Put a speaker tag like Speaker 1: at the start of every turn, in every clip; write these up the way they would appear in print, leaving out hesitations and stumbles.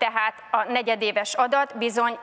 Speaker 1: tehát a negyedéves adat bizony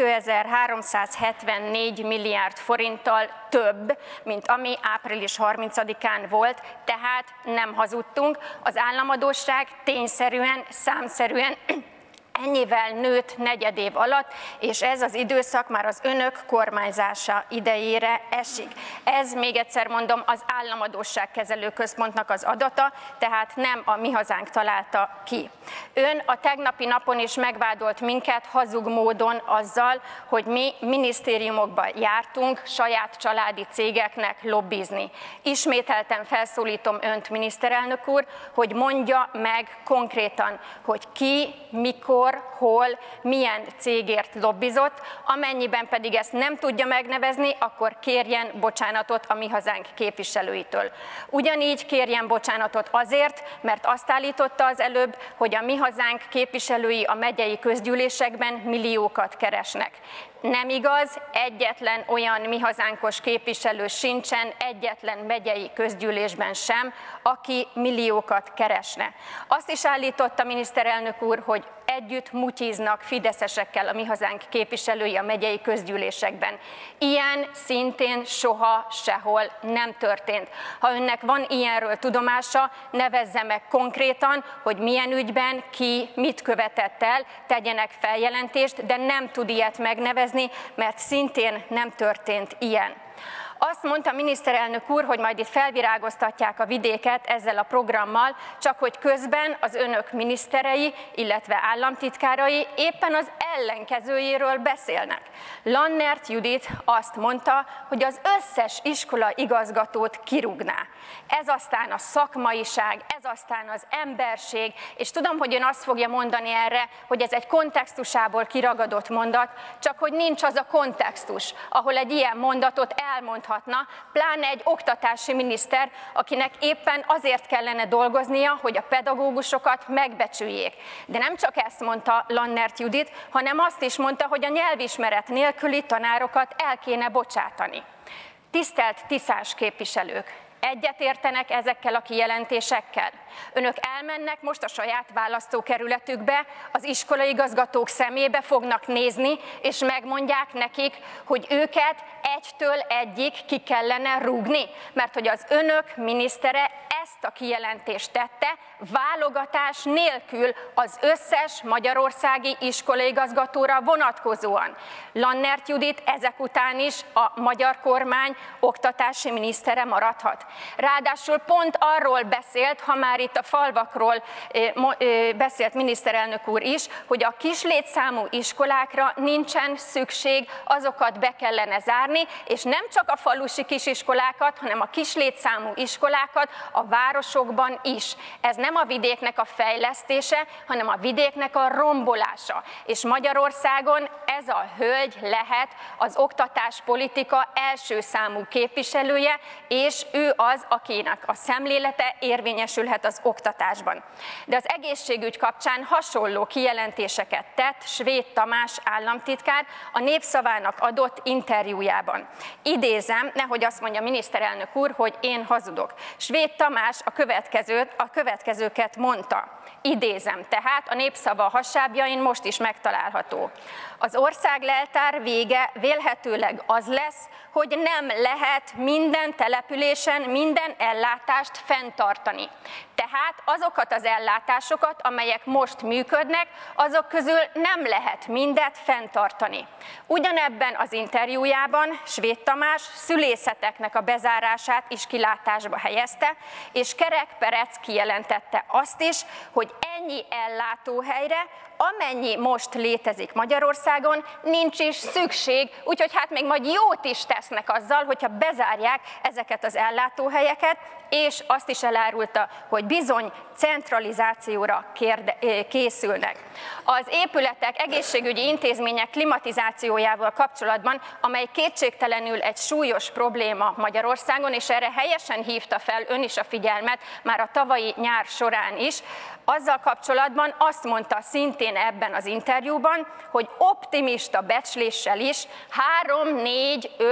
Speaker 1: 2374 milliárd forinttal több, mint ami április 30-án volt, tehát nem hazudtunk. Az államadósság tényszerűen, számszerűen ennyivel nőtt negyedév alatt, és ez az időszak már az önök kormányzása idejére esik. Ez, még egyszer mondom, az Államadósságkezelő Központnak az adata, tehát nem a Mi Hazánk találta ki. Ön a tegnapi napon is megvádolt minket hazug módon azzal, hogy mi minisztériumokba jártunk saját családi cégeknek lobbizni. Ismételten felszólítom önt, miniszterelnök úr, hogy mondja meg konkrétan, hogy ki, mikor, hol, milyen cégért lobbizott, amennyiben pedig ezt nem tudja megnevezni, akkor kérjen bocsánatot a Mi Hazánk képviselőitől. Ugyanígy kérjen bocsánatot azért, mert azt állította az előbb, hogy a Mi Hazánk képviselői a megyei közgyűlésekben milliókat keresnek. Nem igaz, egyetlen olyan Mi Hazánkos képviselő sincsen, egyetlen megyei közgyűlésben sem, aki milliókat keresne. Azt is állította miniszterelnök úr, hogy együtt mutyiznak fideszesekkel a Mi Hazánk képviselői a megyei közgyűlésekben. Ilyen szintén soha sehol nem történt. Ha önnek van ilyenről tudomása, nevezze meg konkrétan, hogy milyen ügyben, ki, mit követett el, tegyenek feljelentést, de nem tud ilyet megnevezni, mert szintén nem történt ilyen. Azt mondta miniszterelnök úr, hogy majd itt felvirágoztatják a vidéket ezzel a programmal, csak hogy közben az önök miniszterei, illetve államtitkárai éppen az ellenkezőjéről beszélnek. Lannert Judit azt mondta, hogy az összes iskola igazgatót kirúgná. Ez aztán a szakmaiság, ez aztán az emberség, és tudom, hogy ön azt fogja mondani erre, hogy ez egy kontextusából kiragadott mondat, csak hogy nincs az a kontextus, ahol egy ilyen mondatot elmondhatna, pláne egy oktatási miniszter, akinek éppen azért kellene dolgoznia, hogy a pedagógusokat megbecsüljék. De nem csak ezt mondta Lannert Judit, hanem azt is mondta, hogy a nyelvismeret nélküli tanárokat el kéne bocsátani. Tisztelt tiszás képviselők! Egyetértenek ezekkel a kijelentésekkel? Önök elmennek most a saját választókerületükbe, az iskolaigazgatók szemébe fognak nézni, és megmondják nekik, hogy őket egytől egyig ki kellene rúgni, mert hogy az önök minisztere ezt a kijelentést tette, válogatás nélkül az összes magyarországi iskolaigazgatóra vonatkozóan. Lannert Judit ezek után is a magyar kormány oktatási minisztere maradhat. Ráadásul pont arról beszélt, ha már itt a falvakról beszélt miniszterelnök úr is, hogy a kislétszámú iskolákra nincsen szükség, azokat be kellene zárni, és nem csak a falusi kisiskolákat, hanem a kislétszámú iskolákat a városokban is. Ez nem a vidéknek a fejlesztése, hanem a vidéknek a rombolása. És Magyarországon ez a hölgy lehet az oktatáspolitika első számú képviselője, és ő az, akinek a szemlélete érvényesülhet az oktatásban. De az egészségügy kapcsán hasonló kijelentéseket tett Svéd Tamás államtitkár a Népszavának adott interjújában. Idézem, nehogy azt mondja miniszterelnök úr, hogy én hazudok. Svéd Tamás a következőket mondta. Idézem, tehát a Népszava hasábjain most is megtalálható. Az országleltár vége vélhetőleg az lesz, hogy nem lehet minden településen minden ellátást fenntartani. Tehát azokat az ellátásokat, amelyek most működnek, azok közül nem lehet mindet fenntartani. Ugyanebben az interjújában Svéd Tamás szülészeteknek a bezárását is kilátásba helyezte, és Kerek Perec kijelentette azt is, hogy ennyi ellátóhelyre, amennyi most létezik Magyarországon, nincs is szükség, úgyhogy hát még majd jót is tesznek azzal, hogyha bezárják ezeket az ellátóhelyeket, és azt is elárulta, hogy bizony centralizációra készülnek. Az épületek, egészségügyi intézmények klimatizációjával kapcsolatban, amely kétségtelenül egy súlyos probléma Magyarországon, és erre helyesen hívta fel ön is a figyelmet már a tavalyi nyár során is, azzal kapcsolatban azt mondta szintén ebben az interjúban, hogy optimista becsléssel is 3-4-5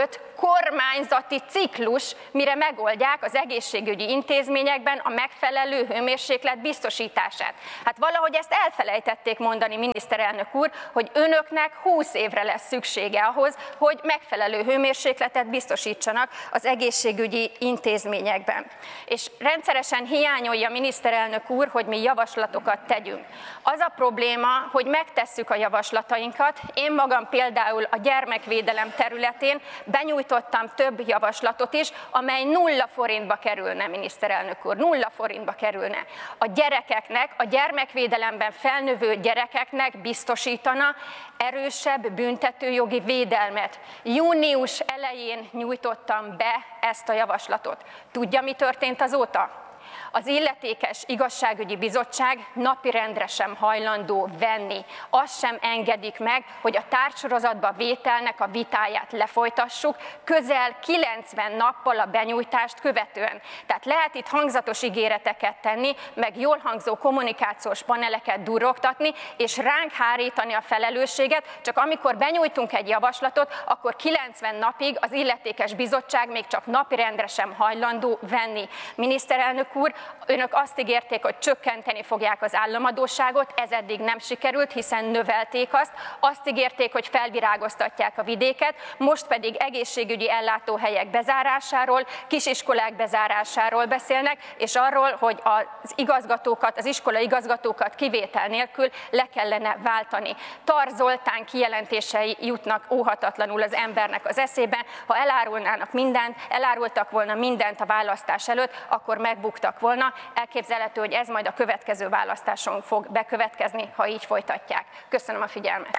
Speaker 1: kormányzati ciklus, mire megoldják az egészségügyi intézményekben a megfelelő hőmérséklet biztosítását. Hát valahogy ezt elfelejtették mondani, miniszterelnök úr, hogy önöknek 20 évre lesz szüksége ahhoz, hogy megfelelő hőmérsékletet biztosítsanak az egészségügyi intézményekben. És rendszeresen hiányolja miniszterelnök úr, hogy mi javaslatokat tegyünk. Az a probléma, hogy megtesszük a javaslatainkat. Én magam például a gyermekvédelem területén benyújtottam több javaslatot is, amely 0 forintba kerülne, miniszterelnök úr, 0 forintba kerülne. A gyerekeknek, a gyermekvédelemben felnövő gyerekeknek biztosítana erősebb büntetőjogi védelmet. Június elején nyújtottam be ezt a javaslatot. Tudja, mi történt azóta? Az illetékes igazságügyi bizottság napirendre sem hajlandó venni. Azt sem engedik meg, hogy a tárgysorozatba vételnek a vitáját lefolytassuk, közel 90 nappal a benyújtást követően. Tehát lehet itt hangzatos ígéreteket tenni, meg jól hangzó kommunikációs paneleket durrogtatni, és ránk hárítani a felelősséget, csak amikor benyújtunk egy javaslatot, akkor 90 napig az illetékes bizottság még csak napirendre sem hajlandó venni. Miniszterelnök úr, önök azt ígérték, hogy csökkenteni fogják az államadósságot, ez eddig nem sikerült, hiszen növelték azt. Azt ígérték, hogy felvirágoztatják a vidéket, most pedig egészségügyi ellátóhelyek bezárásáról, kisiskolák bezárásáról beszélnek, és arról, hogy az igazgatókat, az iskolai igazgatókat kivétel nélkül le kellene váltani. Tar Zoltán kijelentései jutnak óhatatlanul az embernek az eszébe. Ha elárultak volna mindent a választás előtt, akkor megbuktak volna. Elképzelhető, hogy ez majd a következő választáson fog bekövetkezni, ha így folytatják. Köszönöm a figyelmet.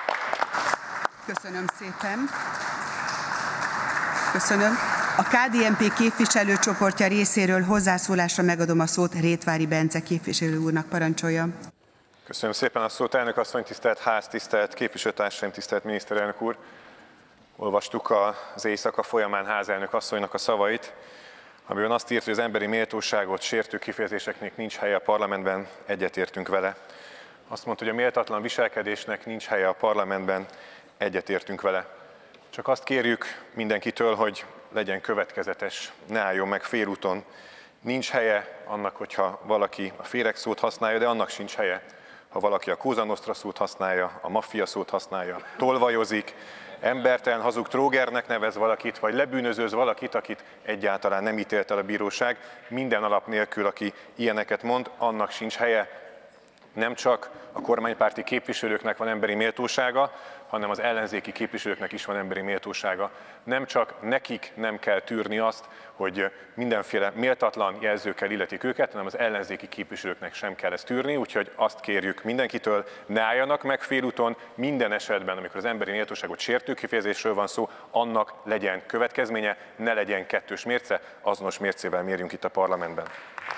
Speaker 2: Köszönöm szépen. Köszönöm. A KDNP képviselőcsoportja részéről hozzászólásra megadom a szót Rétvári Bence képviselő úrnak, parancsolja.
Speaker 3: Köszönöm szépen a szót, elnök asszony, tisztelt ház, tisztelt képviselőtársaim, tisztelt miniszterelnök úr. Olvastuk az éjszaka folyamán házelnök asszonynak a szavait, amiben azt írt, hogy az emberi méltóságot sértő kifejezéseknek nincs helye a parlamentben, egyetértünk vele. Azt mondta, hogy a méltatlan viselkedésnek nincs helye a parlamentben, egyetértünk vele. Csak azt kérjük mindenkitől, hogy legyen következetes, ne álljon meg félúton. Nincs helye annak, hogyha valaki a féreg szót használja, de annak sincs helye, ha valaki a Cosa Nostra szót használja, a maffia szót használja, tolvajozik, embertelen, hazug trógernek nevez valakit, vagy lebűnözőz valakit, akit egyáltalán nem ítélt el a bíróság. Minden alap nélkül, aki ilyeneket mond, annak sincs helye. Nem csak a kormánypárti képviselőknek van emberi méltósága, hanem az ellenzéki képviselőknek is van emberi méltósága. Nem csak nekik nem kell tűrni azt, hogy mindenféle méltatlan jelzőkkel illetik őket, hanem az ellenzéki képviselőknek sem kell ezt tűrni, úgyhogy azt kérjük mindenkitől, ne álljanak meg félúton, minden esetben, amikor az emberi méltóságot sértő kifejezésről van szó, annak legyen következménye, ne legyen kettős mérce, azonos mércével mérjünk itt a parlamentben.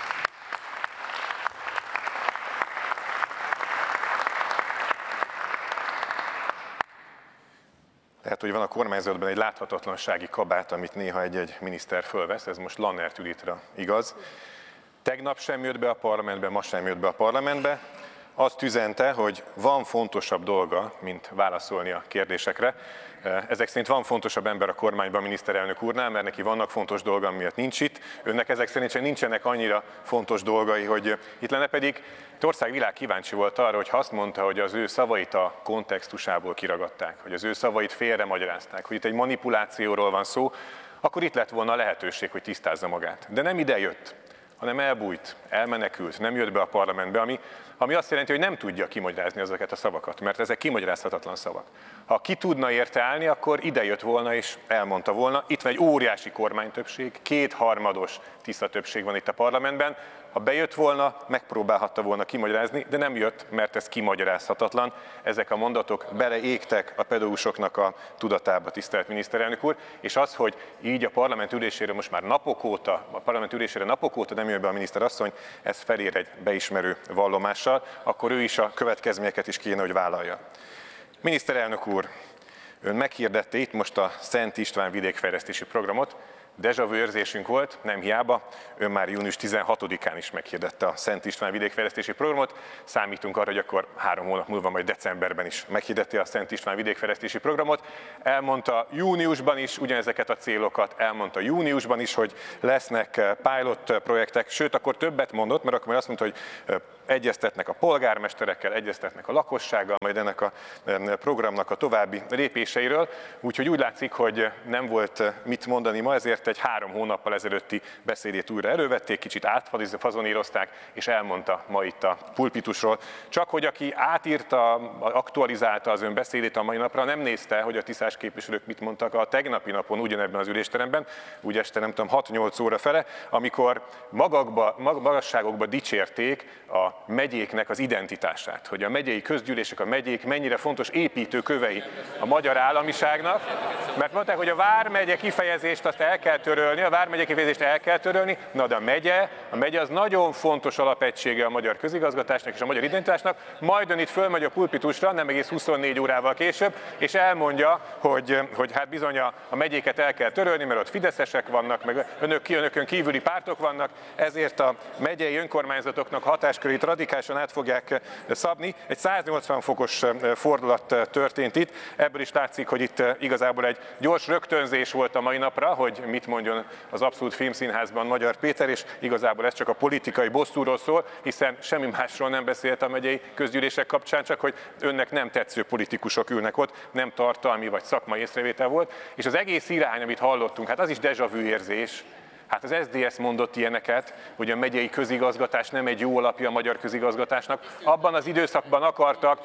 Speaker 3: Lehet, hogy van a kormányzatban egy láthatatlansági kabát, amit néha egy-egy miniszter fölvesz, ez most Lannert Juditra igaz. Tegnap sem jött be a parlamentbe, ma sem jött be a parlamentbe. Azt üzente, hogy van fontosabb dolga, mint válaszolni a kérdésekre. Ezek szerint van fontosabb ember a kormányban, miniszterelnök úrnál, mert neki vannak fontos dolga, miatt nincs itt. Önnek ezek szerint nincsenek annyira fontos dolgai, hogy itt lenne, pedig ország világ kíváncsi volt arra, hogy ha azt mondta, hogy az ő szavait a kontextusából kiragadták, hogy az ő szavait félre magyarázták, hogy itt egy manipulációról van szó, akkor itt lett volna a lehetőség, hogy tisztázza magát. De nem ide jött, hanem elbújt, elmenekült, nem jött be a parlamentbe, ami azt jelenti, hogy nem tudja kimagyarázni ezeket a szavakat, mert ezek kimagyarázhatatlan szavak. Ha ki tudna érte állni, akkor ide jött volna és elmondta volna. Itt van egy óriási kormánytöbbség, 2/3 tiszta többség van itt a parlamentben. Ha bejött volna, megpróbálhatta volna kimagyarázni, de nem jött, mert ez kimagyarázhatatlan. Ezek a mondatok beleégtek a pedagógusoknak a tudatába, tisztelt miniszterelnök úr, és az, hogy így a parlament ülésére most már napok óta nem jön be a miniszterasszony, ez felér egy beismerő vallomással, akkor ő is a következményeket is kéne, hogy vállalja. Miniszterelnök úr, ön meghirdette itt most a Szent István vidékfejlesztési programot, Déjà vu érzésünk volt, nem hiába, ön már június 16-án is meghirdette a Szent István vidékfejlesztési programot, számítunk arra, hogy akkor 3 hónap múlva, majd decemberben is meghirdeti a Szent István vidékfejlesztési programot. Elmondta júniusban is ugyanezeket a célokat, elmondta júniusban is, hogy lesznek pilot projektek, sőt akkor többet mondott, mert akkor azt mondta, hogy egyeztetnek a polgármesterekkel, egyeztetnek a lakossággal, majd ennek a programnak a további lépéseiről. Úgyhogy úgy látszik, hogy nem volt mit mondani ma, ezért egy 3 hónappal ezelőtti beszédét újra elővették, kicsit átfazonírozták, és elmondta ma itt a pulpitusról. Csak hogy aki átírta, aktualizálta az ön beszédét a mai napra, nem nézte, hogy a tiszás képviselők mit mondtak a tegnapi napon ugyanebben az ülésteremben, úgy este nem tudom 6-8 óra fele, amikor magasságokba dicsérték a megyéknek az identitását, hogy a megyei közgyűlések, a megyék mennyire fontos építőkövei a magyar államiságnak, mert mondták, hogy a vármegye kifejezést azt el kell törölni, a vármegye kifejezést el kell törölni, na de a megye az nagyon fontos alapegysége a magyar közigazgatásnak és a magyar identitásnak, majd ön itt fölmegy a pulpitusra, nem egész 24 órával később, és elmondja, hogy hát bizony a megyéket el kell törölni, mert ott fideszesek vannak, meg önökön kívüli pártok vannak, ezért a megyei önkormányzatoknak hatáskörét radikálisan át fogják szabni. Egy 180 fokos fordulat történt itt, ebből is látszik, hogy itt igazából egy gyors rögtönzés volt a mai napra, hogy mit mondjon az Abszolút Filmszínházban Magyar Péter, és igazából ez csak a politikai bosszúról szól, hiszen semmi másról nem beszélt a megyei közgyűlések kapcsán, csak hogy önnek nem tetsző politikusok ülnek ott, nem tartalmi vagy szakmai észrevétel volt, és az egész irány, amit hallottunk, hát az is déjà vu érzés. Hát az SZDSZ mondott ilyeneket, hogy a megyei közigazgatás nem egy jó alapja a magyar közigazgatásnak. Abban az időszakban akartak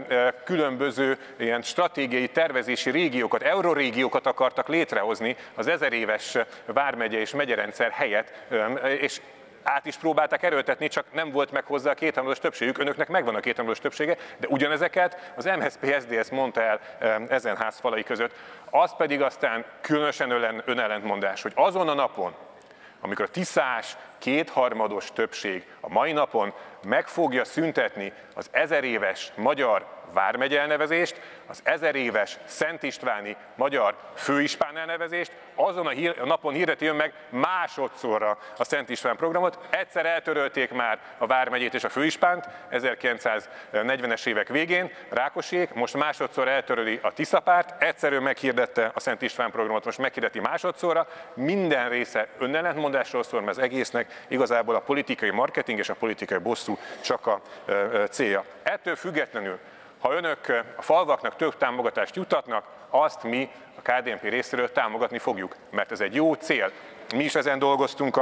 Speaker 3: különböző ilyen stratégiai tervezési régiókat, eurorégiókat akartak létrehozni az 1000 éves vármegye és megyerendszer helyett, és át is próbálták erőltetni, csak nem volt meg hozzá a kétharmados többségük, önöknek megvan a kétharmados többsége, de ugyanezeket az MSZP-SZDSZ mondta el ezen ház falai között. Az pedig aztán különösen önellentmondás, hogy azon a napon, amikor a tiszás kétharmados többség a mai napon meg fogja szüntetni az 1000 éves magyar vármegye elnevezést, az 1000 éves Szent Istváni magyar főispán elnevezést, azon a napon hirdeti ön meg másodszorra a Szent István programot. Egyszer eltörölték már a vármegyét és a főispánt 1940-es évek végén, Rákosék, most másodszor eltöröli a Tiszapárt, egyszer ő meghirdette a Szent István programot, most meghirdeti másodszorra. Minden része önellentmondásról szól, mert az egésznek igazából a politikai marketing és a politikai bosszú csak a célja. Ettől függetlenül, ha önök a falvaknak több támogatást juttatnak, azt mi a KDNP részéről támogatni fogjuk, mert ez egy jó cél. Mi is ezen dolgoztunk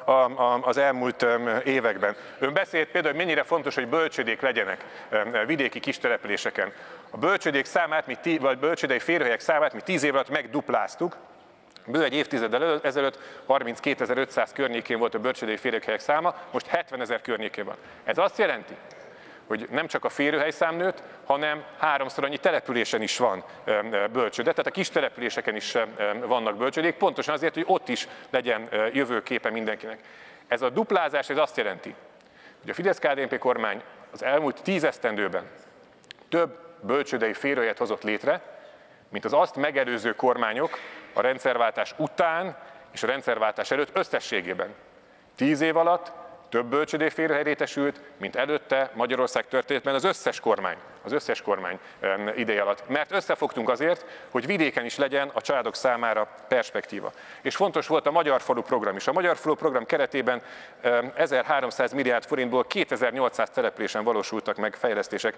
Speaker 3: az elmúlt években. Ön beszélt például, hogy mennyire fontos, hogy bölcsődék legyenek vidéki kistelepüléseken. A bölcsődék számát, vagy bölcsődei férőhelyek számát mi 10 év alatt megdupláztuk. Bő egy évtizeddel ezelőtt 32.500 környékén volt a bölcsődei férőhelyek száma, most 70 000 környékén van. Ez azt jelenti, hogy nem csak a férőhelyszám nőtt, hanem 3-szor annyi településen is van bölcsőde, tehát a kis településeken is vannak bölcsődék, pontosan azért, hogy ott is legyen jövőképe mindenkinek. Ez a duplázás, ez azt jelenti, hogy a Fidesz-KDNP kormány az elmúlt 10 esztendőben több bölcsődei férőhelyet hozott létre, mint az azt megelőző kormányok a rendszerváltás után és a rendszerváltás előtt összességében. 10 év alatt több bölcsődei férőhely létesült, mint előtte Magyarország történetben az összes kormány ideje alatt. Mert összefogtunk azért, hogy vidéken is legyen a családok számára perspektíva. És fontos volt a Magyar Falu program is. A Magyar Falu program keretében 1300 milliárd forintból 2800 településen valósultak meg fejlesztések.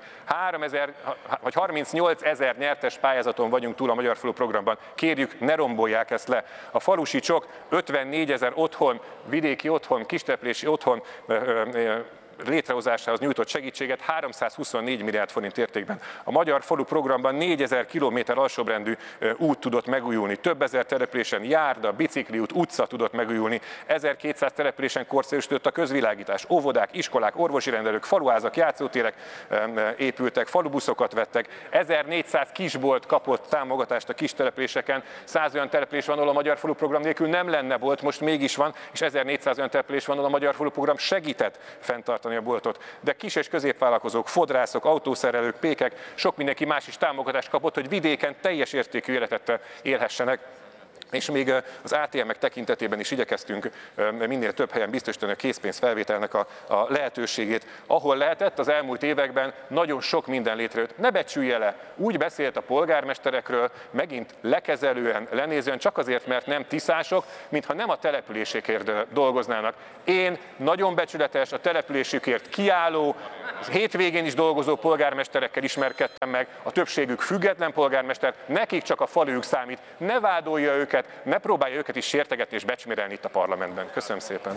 Speaker 3: 38 000 nyertes pályázaton vagyunk túl a Magyar Falu programban. Kérjük, ne rombolják ezt le. A falusi csok 54 000 otthon, vidéki otthon, kistelepülési otthon létrehozásához nyújtott segítséget 324 milliárd forint értékben. A Magyar Falu programban 4000 kilométer alsóbrendű út tudott megújulni, több ezer településen járda, bicikliút, utca tudott megújulni, 1200 településen korszerűsödött a közvilágítás, óvodák, iskolák, orvosi rendelők, faluházak, játszótérek épültek, falubuszokat vettek, 1400 kisbolt kapott támogatást a kis településeken, 100 olyan település van, ahol a Magyar Falu program nélkül nem lenne bolt, most mégis van, és 1400 olyan település van, ahol a Magyar Falu program segített fenntartani a boltot. De kis- és középvállalkozók, fodrászok, autószerelők, pékek, sok mindenki más is támogatást kapott, hogy vidéken teljes értékű életet élhessenek. És még az ATM-ek tekintetében is igyekeztünk minél több helyen biztosítani a készpénzfelvételnek a lehetőségét. Ahol lehetett, az elmúlt években nagyon sok minden létrejött. Ne becsülje le, úgy beszélt a polgármesterekről, megint lekezelően, lenézően, csak azért, mert nem tiszások, mintha nem a településekért dolgoznának. Én nagyon becsületes, a településükért kiálló, hétvégén is dolgozó polgármesterekkel ismerkedtem meg, a többségük független polgármester, nekik csak a falujuk számít. Ne vádolja őket, ne próbálja őket is sértegetni és becsmérelni itt a parlamentben. Köszönöm szépen.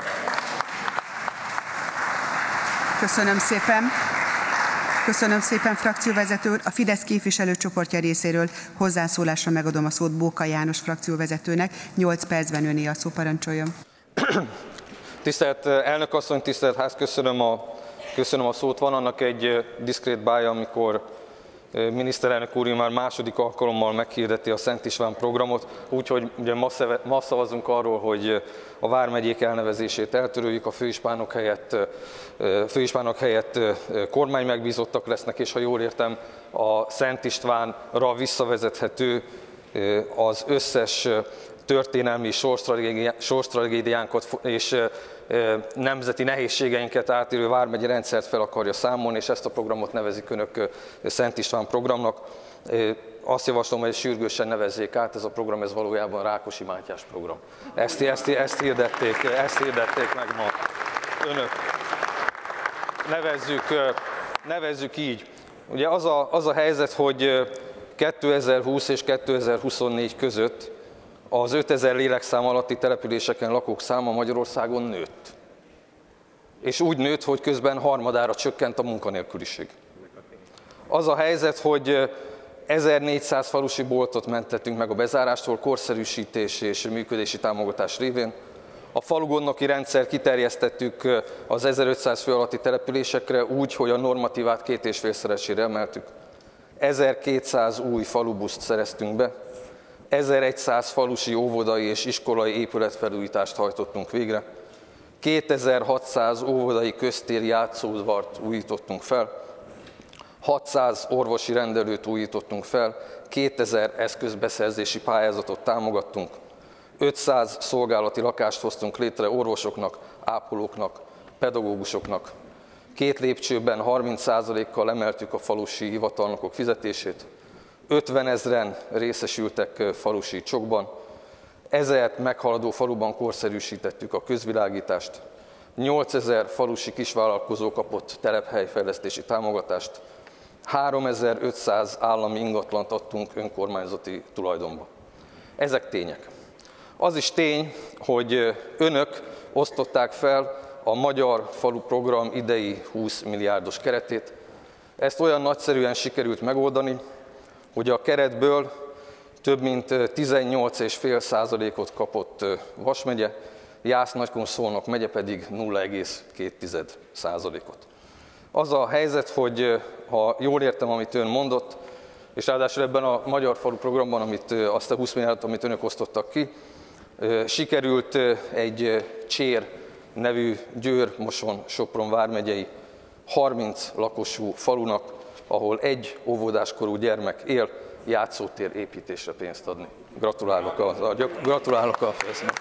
Speaker 2: Köszönöm szépen. Köszönöm szépen, frakcióvezető úr. A Fidesz képviselőcsoportja részéről hozzászólásra megadom a szót Bóka János frakcióvezetőnek. 8 percben öné a szó, parancsoljon.
Speaker 4: Tisztelt elnök asszony, tisztelt ház, köszönöm a szót. Van annak egy diszkrét bája, amikor miniszterelnök úr már második alkalommal meghirdeti a Szent István programot, úgyhogy ugye ma szavazunk arról, hogy a vármegyék elnevezését eltöröljük, a főispánok helyett kormánymegbízottak lesznek, és ha jól értem, a Szent Istvánra visszavezethető az összes történelmi sorstragédiánkat és nemzeti nehézségeinket átélő vármegyi rendszert fel akarja számolni, és ezt a programot nevezik önök Szent István programnak. Azt javaslom, hogy sürgősen nevezzék át, ez a program, ez valójában Rákosi Mátyás program. Ezt hirdették meg ma önök. Nevezzük így. Ugye az a helyzet, hogy 2020 és 2024 között az 5000 lélekszám alatti településeken lakók száma Magyarországon nőtt. És úgy nőtt, hogy közben harmadára csökkent a munkanélküliség. Az a helyzet, hogy 1400 falusi boltot mentettünk meg a bezárástól korszerűsítés és működési támogatás révén. A falugondnoki rendszert kiterjesztettük az 1500 fő alatti településekre úgy, hogy a normatívát 2,5-szeresére emeltük. 1200 új falubuszt szereztünk be. 1100 falusi óvodai és iskolai épületfelújítást hajtottunk végre, 2600 óvodai köztéri játszódvart újítottunk fel, 600 orvosi rendelőt újítottunk fel, 2000 eszközbeszerzési pályázatot támogattunk, 500 szolgálati lakást hoztunk létre orvosoknak, ápolóknak, pedagógusoknak, 2 lépcsőben 30%-kal emeltük a falusi hivatalnokok fizetését, 50 000 részesültek falusi csokban, 1000 meghaladó faluban korszerűsítettük a közvilágítást, 8000 falusi kisvállalkozó kapott telephelyfejlesztési támogatást, 3500 állami ingatlant adtunk önkormányzati tulajdonba. Ezek tények. Az is tény, hogy önök osztották fel a Magyar Falu Program idei 20 milliárdos keretét. Ezt olyan nagyszerűen sikerült megoldani, hogy a keretből több mint 18,5%-ot kapott Vas megye, Jász-Nagykun-Szolnok megye pedig 0,2%-ot. Az a helyzet, hogy ha jól értem, amit ön mondott, és ráadásul ebben a Magyar Falu Programban, azt a 20 milliárdot, amit önök osztottak ki, sikerült egy Csér nevű Győr-Moson-Sopron vármegyei 30 lakosú falunak, ahol egy óvodáskorú gyermek él, játszótér építésre pénzt adni. Gratulálok a felszínen.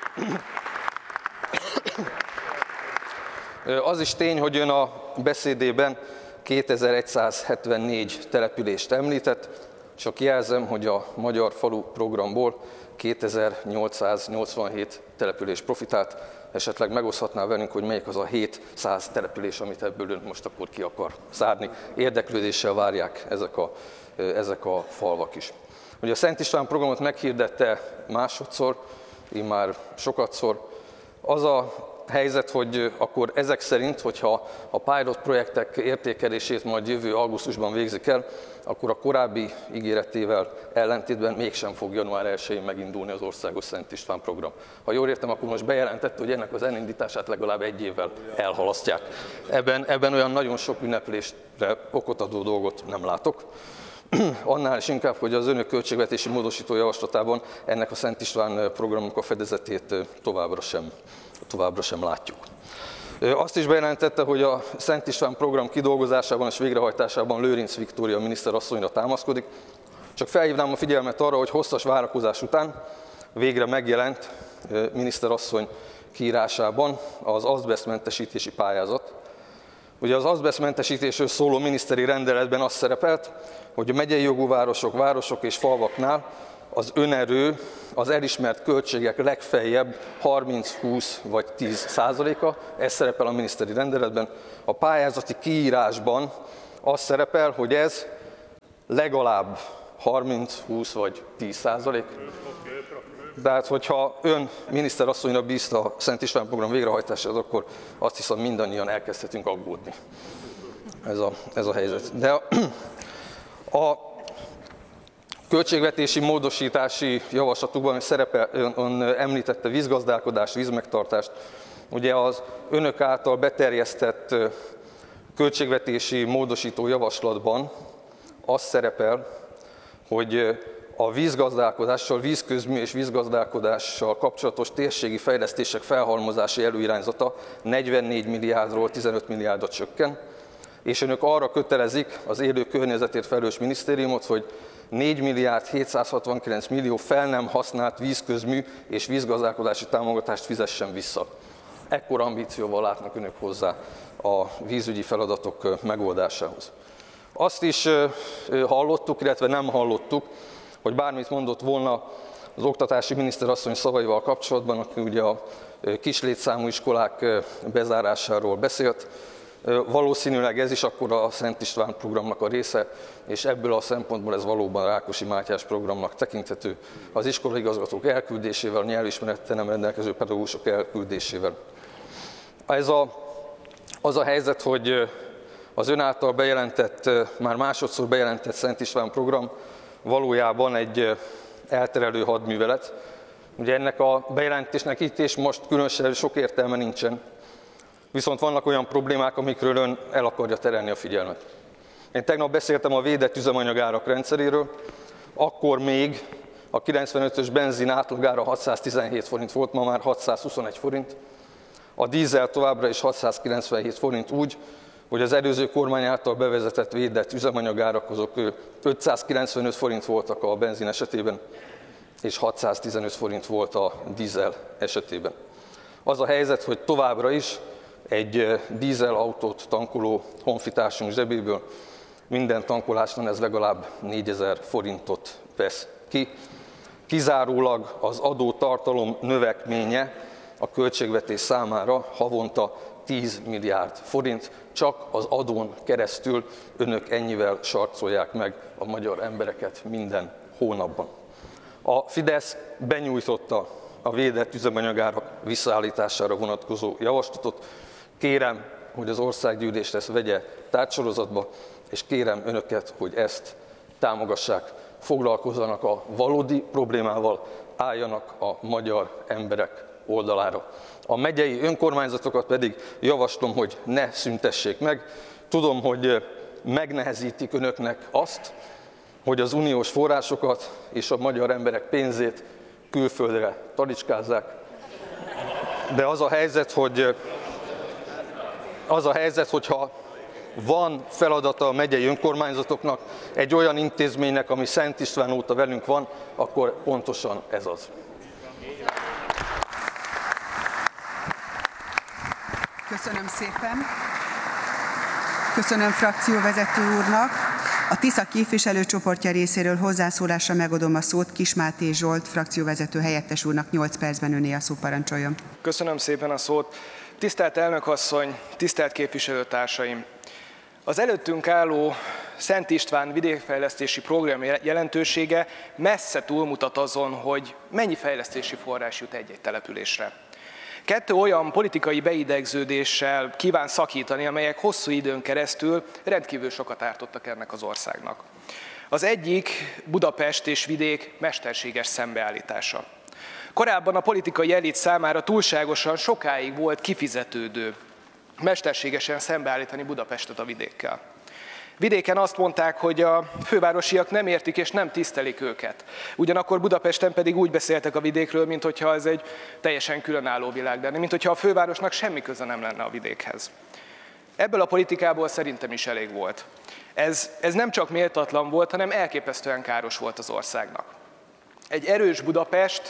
Speaker 4: Az is tény, hogy ön a beszédében 2174 települést említett, csak jelzem, hogy a Magyar Falu Programból 2887 település profitált, esetleg megoszthatná velünk, hogy melyik az a 700 település, amit ebből ön most akkor ki akar szárni. Érdeklődéssel várják ezek a falvak is. Ugye a Szent István programot meghirdette másodszor, immár sokatszor. Az a helyzet, hogy akkor ezek szerint, hogyha a pilot projektek értékelését majd jövő augusztusban végzik el, akkor a korábbi ígéretével ellentétben mégsem fog január 1-én megindulni az országos Szent István program. Ha jól értem, akkor most bejelentette, hogy ennek az elindítását legalább 1 évvel elhalasztják. Ebben olyan nagyon sok ünneplésre okot adó dolgot nem látok. Annál is inkább, hogy az önök költségvetési módosító javaslatában ennek a Szent István programnak a fedezetét továbbra sem látjuk. Azt is bejelentette, hogy a Szent István program kidolgozásában és végrehajtásában Lőrinc Viktória miniszterasszonyra támaszkodik. Csak felhívnám a figyelmet arra, hogy hosszas várakozás után végre megjelent miniszterasszony kiírásában az azbesztmentesítési pályázat. Ugye az azbesztmentesítésről szóló miniszteri rendeletben az szerepelt, hogy a megyei jogú városok, városok és falvaknál az önerő, az elismert költségek legfeljebb 30-20 vagy 10%-a, ez szerepel a miniszteri rendeletben. A pályázati kiírásban az szerepel, hogy ez legalább 30-20 vagy 10%. Tehát, hogyha ön miniszterasszonyra bízta a Szent István program végrehajtását, akkor azt hiszem mindannyian elkezdhetünk aggódni. Ez a helyzet. De a költségvetési módosítási javaslatukban szerepel, ön említette vízgazdálkodást, vízmegtartást. Ugye az önök által beterjesztett költségvetési módosító javaslatban az szerepel, hogy a vízgazdálkodással, vízközmű és vízgazdálkodással kapcsolatos térségi fejlesztések felhalmozási előirányzata 44 milliárdról 15 milliárdra csökken, és önök arra kötelezik az élő környezetért felelős minisztériumot, hogy 4 milliárd 769 millió fel nem használt vízközmű és vízgazdálkodási támogatást fizessen vissza. Ekkora ambícióval látnak önök hozzá a vízügyi feladatok megoldásához. Azt is hallottuk, illetve nem hallottuk, hogy bármit mondott volna az oktatási miniszterasszony szavaival kapcsolatban, aki ugye a kislétszámú iskolák bezárásáról beszélt. Valószínűleg ez is akkor a Szent István programnak a része, és ebből a szempontból ez valóban Rákosi Mátyás programnak tekinthető, az iskolaigazgatók elküldésével, a nyelvismerettel nem rendelkező pedagógusok elküldésével. Az a helyzet, hogy az ön által bejelentett, már másodszor bejelentett Szent István program valójában egy elterelő hadművelet. Ugye ennek a bejelentésnek itt és most különösen sok értelme nincsen, viszont vannak olyan problémák, amikről ön el akarja terelni a figyelmet. Én tegnap beszéltem a védett üzemanyagárak rendszeréről, akkor még a 95-ös benzin átlagára 617 forint volt, ma már 621 forint. A dízel továbbra is 697 forint úgy, hogy az előző kormány által bevezetett védett üzemanyagárak azok 595 forint voltak a benzin esetében, és 615 forint volt a dízel esetében. Az a helyzet, hogy továbbra is egy dízelautót tankoló honfitársunk zsebéből minden tankolásnál ez legalább 4000 forintot vesz ki. Kizárólag az adótartalom növekménye a költségvetés számára havonta 10 milliárd forint, csak az adón keresztül önök ennyivel sarcolják meg a magyar embereket minden hónapban. A Fidesz benyújtotta a védett üzemanyagárak visszaállítására vonatkozó javaslatot. Kérem, hogy az országgyűlés ezt vegye tárgysorozatba, és kérem önöket, hogy ezt támogassák, foglalkozzanak a valódi problémával, álljanak a magyar emberek oldalára. A megyei önkormányzatokat pedig javaslom, hogy ne szüntessék meg. Tudom, hogy megnehezítik önöknek azt, hogy az uniós forrásokat és a magyar emberek pénzét külföldre talicskázzák. De az a helyzet, hogyha van feladata a megyei önkormányzatoknak, egy olyan intézménynek, ami Szent István óta velünk van, akkor pontosan ez az.
Speaker 2: Köszönöm szépen. Köszönöm frakcióvezető úrnak. A Tisza képviselőcsoportja részéről hozzászólásra megadom a szót Kis Máté Zsolt frakcióvezető helyettes úrnak. 8 percben öné a szó, parancsoljon.
Speaker 5: Köszönöm szépen a szót. Tisztelt elnökasszony, tisztelt képviselőtársaim! Az előttünk álló Szent István vidékfejlesztési program jelentősége messze túlmutat azon, hogy mennyi fejlesztési forrás jut egy-egy településre. 2 olyan politikai beidegződéssel kíván szakítani, amelyek hosszú időn keresztül rendkívül sokat ártottak ennek az országnak. Az egyik Budapest és vidék mesterséges szembeállítása. Korábban a politikai elit számára túlságosan sokáig volt kifizetődő mesterségesen szembeállítani Budapestet a vidékkel. Vidéken azt mondták, hogy a fővárosiak nem értik és nem tisztelik őket. Ugyanakkor Budapesten pedig úgy beszéltek a vidékről, mintha ez egy teljesen különálló világ lenne, mintha a fővárosnak semmi köze nem lenne a vidékhez. Ebből a politikából szerintem is elég volt. Ez nem csak méltatlan volt, hanem elképesztően káros volt az országnak. Egy erős Budapest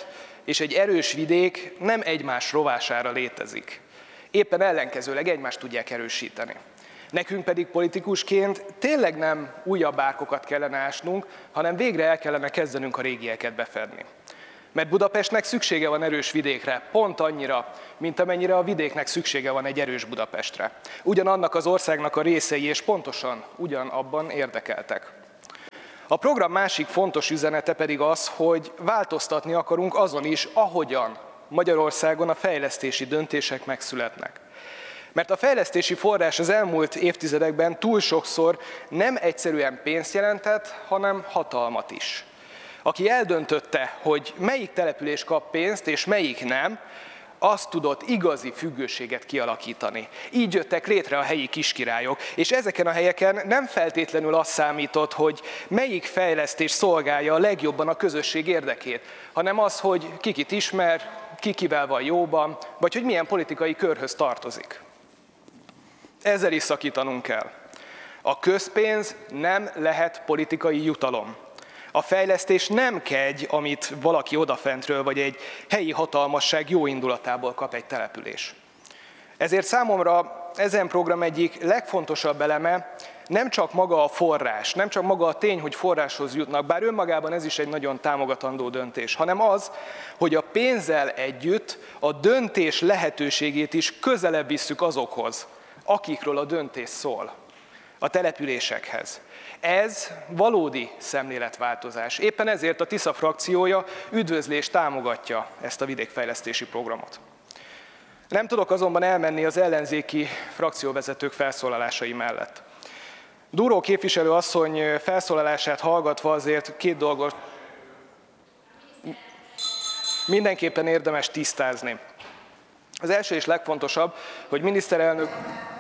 Speaker 5: és egy erős vidék nem egymás rovására létezik. Éppen ellenkezőleg egymást tudják erősíteni. Nekünk pedig politikusként tényleg nem újabb árkokat kellene ásnunk, hanem végre el kellene kezdenünk a régieket befedni. Mert Budapestnek szüksége van erős vidékre, pont annyira, mint amennyire a vidéknek szüksége van egy erős Budapestre. Ugyanannak az országnak a részei, és pontosan ugyanabban érdekeltek. A program másik fontos üzenete pedig az, hogy változtatni akarunk azon is, ahogyan Magyarországon a fejlesztési döntések megszületnek. Mert a fejlesztési forrás az elmúlt évtizedekben túl sokszor nem egyszerűen pénzt jelentett, hanem hatalmat is. Aki eldöntötte, hogy melyik település kap pénzt és melyik nem, az tudott igazi függőséget kialakítani. Így jöttek létre a helyi kiskirályok, és ezeken a helyeken nem feltétlenül az számított, hogy melyik fejlesztés szolgálja a legjobban a közösség érdekét, hanem az, hogy kikit ismer, kikivel van jóban, vagy hogy milyen politikai körhöz tartozik. Ezzel is szakítanunk kell. A közpénz nem lehet politikai jutalom. A fejlesztés nem kegy, amit valaki odafentről, vagy egy helyi hatalmasság jó indulatából kap egy település. Ezért számomra ezen program egyik legfontosabb eleme nem csak maga a forrás, nem csak maga a tény, hogy forráshoz jutnak, bár önmagában ez is egy nagyon támogatandó döntés, hanem az, hogy a pénzzel együtt a döntés lehetőségét is közelebb visszük azokhoz, akikről a döntés szól, a településekhez. Ez valódi szemléletváltozás. Éppen ezért a Tisza frakciója üdvözli és támogatja ezt a vidékfejlesztési programot. Nem tudok azonban elmenni az ellenzéki frakcióvezetők felszólalásai mellett. Durró képviselő asszony felszólalását hallgatva azért két dolgot mindenképpen érdemes tisztázni. Az első és legfontosabb, hogy miniszterelnök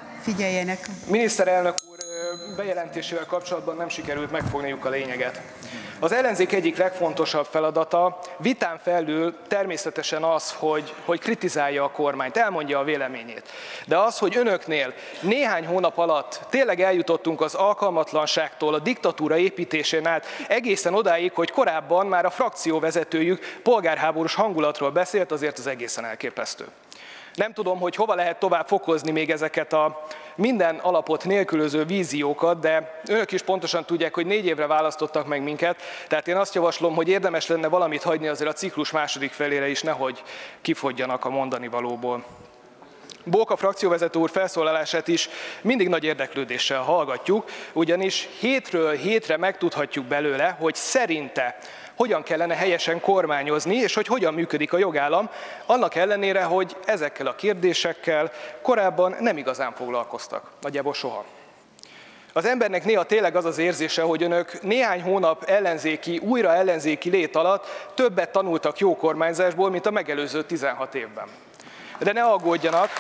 Speaker 5: úr bejelentésével kapcsolatban nem sikerült megfogniuk a lényeget. Az ellenzék egyik legfontosabb feladata vitán felül természetesen az, hogy kritizálja a kormányt, elmondja a véleményét. De az, hogy önöknél néhány hónap alatt tényleg eljutottunk az alkalmatlanságtól a diktatúra építésén át egészen odáig, hogy korábban már a frakcióvezetőjük polgárháborús hangulatról beszélt, azért az egészen elképesztő. Nem tudom, hogy hova lehet tovább fokozni még ezeket a minden alapot nélkülöző víziókat, de önök is pontosan tudják, hogy 4 évre választottak meg minket, tehát én azt javaslom, hogy érdemes lenne valamit hagyni azért a ciklus második felére is, nehogy kifogjanak a mondani valóból. Bóka frakcióvezető úr felszólalását is mindig nagy érdeklődéssel hallgatjuk, ugyanis hétről hétre megtudhatjuk belőle, hogy szerinte hogyan kellene helyesen kormányozni, és hogy hogyan működik a jogállam, annak ellenére, hogy ezekkel a kérdésekkel korábban nem igazán foglalkoztak, nagyjából soha. Az embernek néha tényleg az az érzése, hogy önök néhány hónap újra ellenzéki lét alatt többet tanultak jó kormányzásból, mint a megelőző 16 évben. De ne aggódjanak,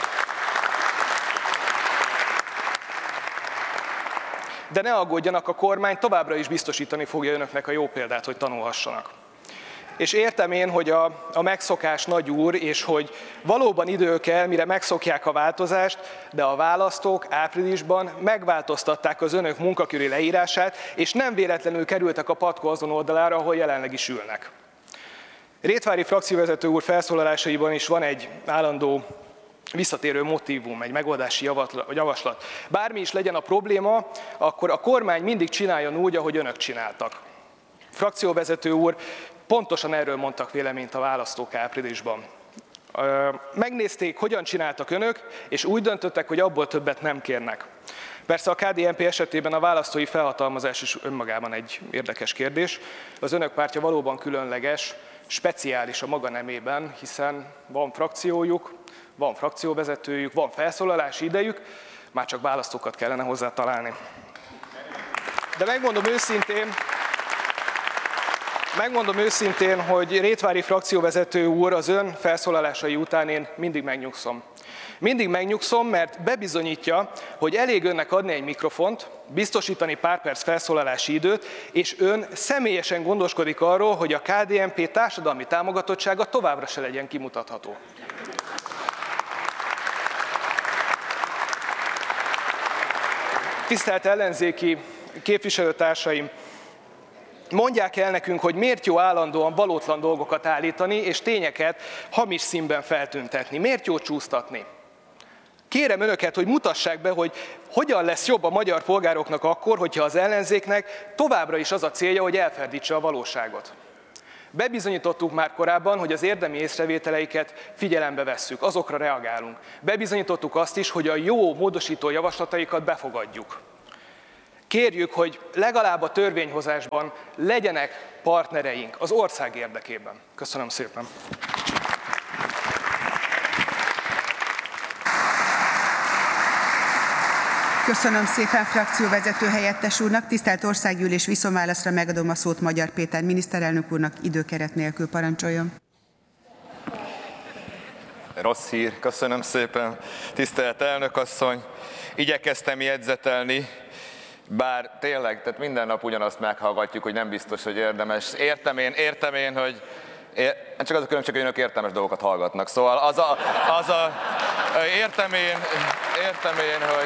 Speaker 5: a kormány továbbra is biztosítani fogja önöknek a jó példát, hogy tanulhassanak. És értem én, hogy a megszokás nagy úr, és hogy valóban idő kell, mire megszokják a változást, de a választók áprilisban megváltoztatták az önök munkaköri leírását, és nem véletlenül kerültek a patkó azon oldalára, ahol jelenleg is ülnek. Rétvári frakcióvezető úr felszólalásaiban is van egy állandó visszatérő motívum, egy megoldási javaslat. Bármi is legyen a probléma, akkor a kormány mindig csináljon úgy, ahogy önök csináltak. Frakcióvezető úr, pontosan erről mondtak véleményt a választók áprilisban. Megnézték, hogyan csináltak önök, és úgy döntöttek, hogy abból többet nem kérnek. Persze a KDNP esetében a választói felhatalmazás is önmagában egy érdekes kérdés. Az önök pártja valóban különleges, speciális a maga nemében, hiszen van frakciójuk, van frakcióvezetőjük, van felszólalási idejük, már csak választókat kellene hozzá találni. De megmondom őszintén, hogy Rétvári frakcióvezető úr, az ön felszólalásai után én mindig megnyugszom. Mindig megnyugszom, mert bebizonyítja, hogy elég önnek adni egy mikrofont, biztosítani pár perc felszólalási időt, és ön személyesen gondoskodik arról, hogy a KDNP társadalmi támogatottsága továbbra se legyen kimutatható. Tisztelt ellenzéki képviselőtársaim! mondják el nekünk, hogy miért jó állandóan valótlan dolgokat állítani, és tényeket hamis színben feltüntetni. Miért jó csúsztatni? Kérem önöket, hogy mutassák be, hogy hogyan lesz jobb a magyar polgároknak akkor, hogyha az ellenzéknek továbbra is az a célja, hogy elferdítse a valóságot. Bebizonyítottuk már korábban, hogy az érdemi észrevételeiket figyelembe vesszük, azokra reagálunk. Bebizonyítottuk azt is, hogy a jó módosító javaslataikat befogadjuk. Kérjük, hogy legalább a törvényhozásban legyenek partnereink az ország érdekében. Köszönöm szépen!
Speaker 2: Köszönöm szépen frakcióvezető helyettes úrnak. Tisztelt Országgyűlés, viszonválaszra megadom a szót Magyar Péter miniszterelnök úrnak, időkeret nélkül parancsoljon.
Speaker 6: Rossz hír, köszönöm szépen. Tisztelt elnök asszony, igyekeztem jegyzetelni, bár tényleg, tehát minden nap ugyanazt meghallgatjuk, hogy nem biztos, hogy érdemes. Értem én, hogy csak az a különbség, hogy önök értelmes dolgokat hallgatnak. Szóval értem én, hogy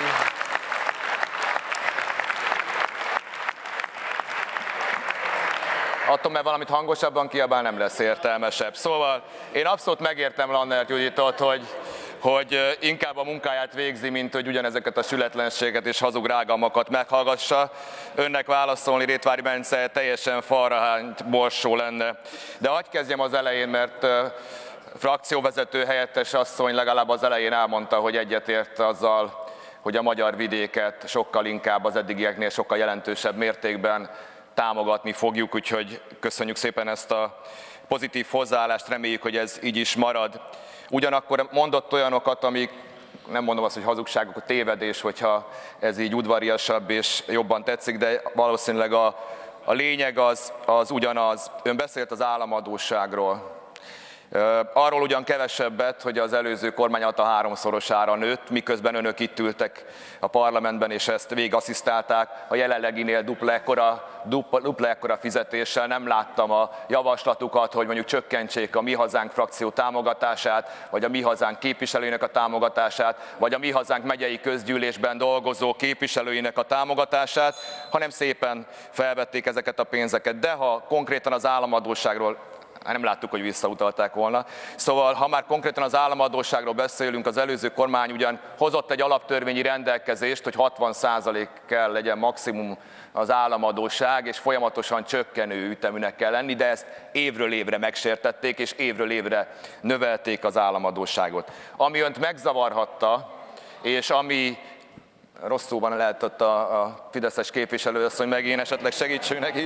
Speaker 6: attól, mert valamit hangosabban kiabál, nem lesz értelmesebb. Szóval én abszolút megértem Lannert Juditot, hogy inkább a munkáját végzi, mint hogy ugyanezeket a sületlenséget és hazug rágalmakat meghallgassa. Önnek válaszolni Rétvári Bence teljesen falrahányt borsó lenne. De hadd kezdjem az elején, mert frakcióvezető helyettes asszony legalább az elején elmondta, hogy egyetért azzal, hogy a magyar vidéket sokkal inkább az eddigieknél sokkal jelentősebb mértékben támogatni fogjuk, úgyhogy köszönjük szépen ezt a pozitív hozzáállást, reméljük, hogy ez így is marad. Ugyanakkor mondott olyanokat, amik, nem mondom azt, hogy hazugságok, a tévedés, hogyha ez így udvariasabb és jobban tetszik, de valószínűleg a lényeg az ugyanaz. Ön beszélt az államadósságról. Arról ugyan kevesebbet, hogy az előző kormány alatt a 3-szorosára nőtt, miközben önök itt ültek a parlamentben, és ezt végigasszisztálták. A jelenleginél dupla ekkora fizetéssel nem láttam a javaslatukat, hogy mondjuk csökkentsék a Mi Hazánk frakció támogatását, vagy a Mi Hazánk képviselőinek a támogatását, vagy a Mi Hazánk megyei közgyűlésben dolgozó képviselőinek a támogatását, hanem szépen felvették ezeket a pénzeket. De ha konkrétan az államadósságról, nem láttuk, hogy visszautalták volna. Szóval, ha már konkrétan az államadósságról beszélünk, az előző kormány ugyan hozott egy alaptörvényi rendelkezést, hogy 60% kell legyen maximum az államadósság, és folyamatosan csökkenő üteműnek kell lenni, de ezt évről évre megsértették, és évről évre növelték az államadósságot. Ami önt megzavarhatta, és ami rosszul van lehetett a fideszes képviselő, azt, hogy meg én esetleg segítsünk neki.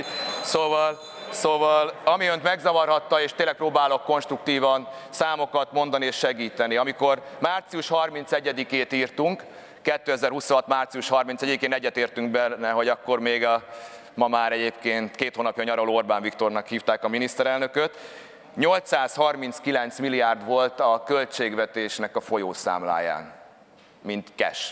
Speaker 6: Szóval, ami önt megzavarhatta, és tényleg próbálok konstruktívan számokat mondani és segíteni. Amikor március 31-ét írtunk, 2026. március 31-én egyetértünk benne, hogy akkor még ma már egyébként 2 hónapja nyaraló Orbán Viktornak hívták a miniszterelnököt, 839 milliárd volt a költségvetésnek a folyószámláján, mint cash.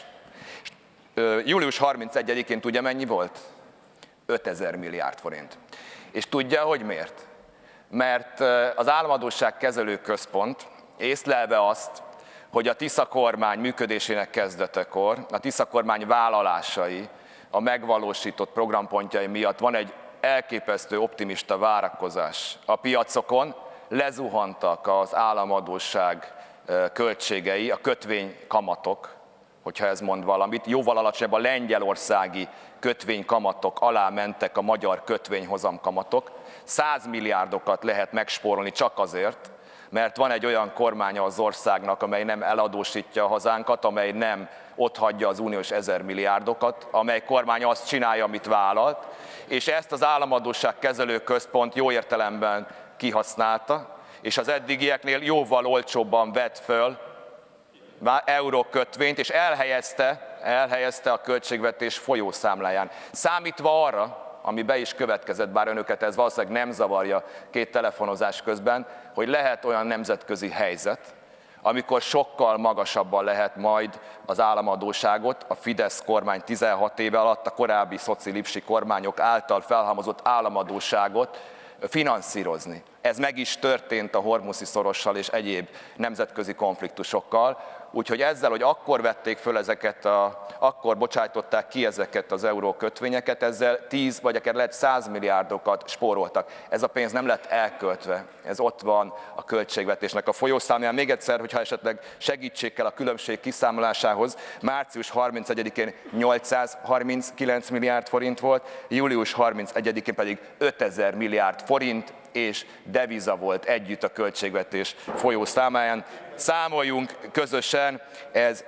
Speaker 6: Július 31-én tudja mennyi volt? 5000 milliárd forint. És tudja, hogy miért? Mert az Államadósság Kezelő Központ észlelve azt, hogy a Tisza kormány működésének kezdetekor, a Tisza kormány vállalásai, a megvalósított programpontjai miatt van egy elképesztő optimista várakozás a piacokon, lezuhantak az államadósság költségei, a kötvénykamatok, hogyha ez mond valamit, jóval alacsonyabb a lengyelországi kötvénykamatok alá mentek a magyar kötvényhozamkamatok. 100 milliárdokat lehet megspórolni csak azért, mert van egy olyan kormánya az országnak, amely nem eladósítja a hazánkat, amely nem otthagyja az uniós 1000 milliárdokat, amely kormány azt csinálja, amit vállalt, és ezt az Államadósság Kezelő Központ jó értelemben kihasználta, és az eddigieknél jóval olcsóbban vett föl eurókötvényt, és elhelyezte a költségvetés folyószámláján. Számítva arra, ami be is következett, bár önöket ez valószínűleg nem zavarja 2 telefonozás közben, hogy lehet olyan nemzetközi helyzet, amikor sokkal magasabban lehet majd az államadósságot, a Fidesz kormány 16 éve alatt a korábbi szoci-lipsi kormányok által felhalmozott államadósságot finanszírozni. Ez meg is történt a Hormuzdi-szorossal és egyéb nemzetközi konfliktusokkal, úgyhogy ezzel, hogy akkor vették föl akkor bocsájtották ki ezeket az eurókötvényeket, ezzel 10 vagy akár lehet 100 milliárdokat spóroltak. Ez a pénz nem lett elköltve, ez ott van a költségvetésnek a folyószámján. Még egyszer, hogyha esetleg segítség kell a különbség kiszámolásához, március 31-én 839 milliárd forint volt, július 31-én pedig 5000 milliárd forint és deviza volt együtt a költségvetés folyószámláján. Számoljunk közösen, ez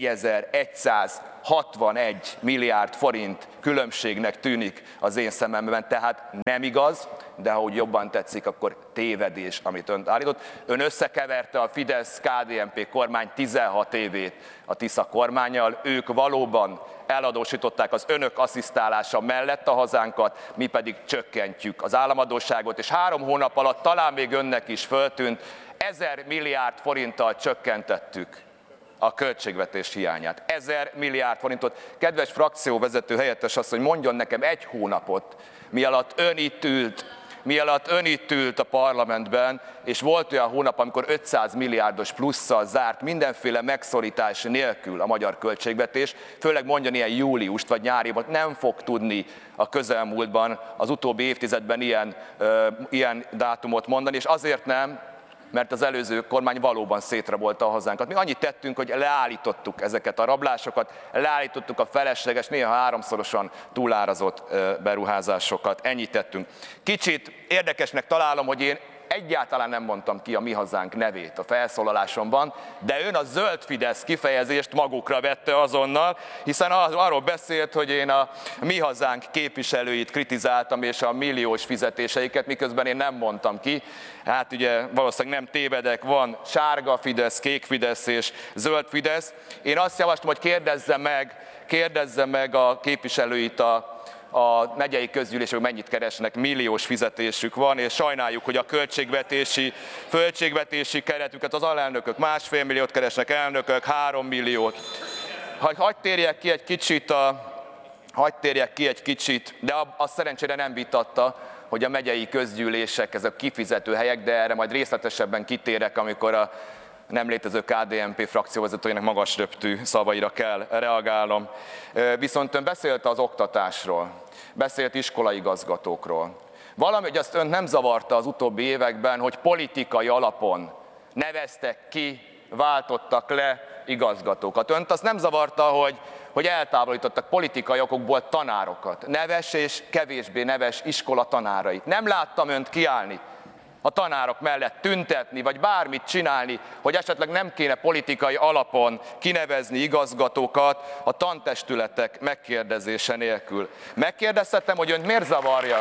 Speaker 6: 4161 milliárd forint különbségnek tűnik az én szememben, tehát nem igaz, de ha úgy jobban tetszik, akkor tévedés, amit ön állított. Ön összekeverte a Fidesz-KDNP kormány 16 évét a Tisza kormánnyal, ők valóban eladósították az önök asszisztálása mellett a hazánkat, mi pedig csökkentjük az államadósságot, és 3 hónap alatt talán még önnek is föltűnt, 1000 milliárd forinttal csökkentettük a költségvetés hiányát. 1000 milliárd forintot. Kedves frakcióvezető helyettes asszony, mondjon nekem egy hónapot, mi alatt ön itt ült a parlamentben, és volt olyan hónap, amikor 500 milliárdos plusszal zárt mindenféle megszorítás nélkül a magyar költségvetés, főleg mondjon ilyen júliust vagy nyáriban, nem fog tudni a közelmúltban, az utóbbi évtizedben ilyen dátumot mondani, és azért nem, mert az előző kormány valóban szétrabolta a hazánkat. Mi annyit tettünk, hogy leállítottuk ezeket a rablásokat, leállítottuk a felesleges, néha 3-szorosan túlárazott beruházásokat. Ennyit tettünk. Kicsit érdekesnek találom, hogy én egyáltalán nem mondtam ki a Mi Hazánk nevét a felszólalásomban, de ön a zöld Fidesz kifejezést magukra vette azonnal, hiszen arról beszélt, hogy én a Mi Hazánk képviselőit kritizáltam, és a milliós fizetéseiket, miközben én nem mondtam ki. Hát ugye valószínűleg nem tévedek, van sárga Fidesz, kék Fidesz és zöld Fidesz. Én azt javaslom, hogy kérdezze meg a képviselőit a megyei közgyűlések mennyit keresnek, milliós fizetésük van, és sajnáljuk, hogy a költségvetési keretüket az alelnökök 1,5 milliót keresnek, elnökök 3 milliót. Hadd térjek ki egy kicsit, de azt szerencsére nem vitatta, hogy a megyei közgyűlések, ezek kifizető helyek, de erre majd részletesebben kitérek, amikor a nem létező KDNP frakcióvezetőjének magas röptű szavaira kell reagálnom. Viszont ön beszélt az oktatásról, beszélt iskolaigazgatókról. Valami, hogy azt önt nem zavarta az utóbbi években, hogy politikai alapon neveztek ki, váltottak le igazgatókat. Önt azt nem zavarta, hogy eltávolítottak politikai okokból tanárokat, neves és kevésbé neves iskola tanárait. Nem láttam önt kiállni a tanárok mellett, tüntetni, vagy bármit csinálni, hogy esetleg nem kéne politikai alapon kinevezni igazgatókat a tantestületek megkérdezése nélkül. Megkérdeztem, hogy önt miért zavarja?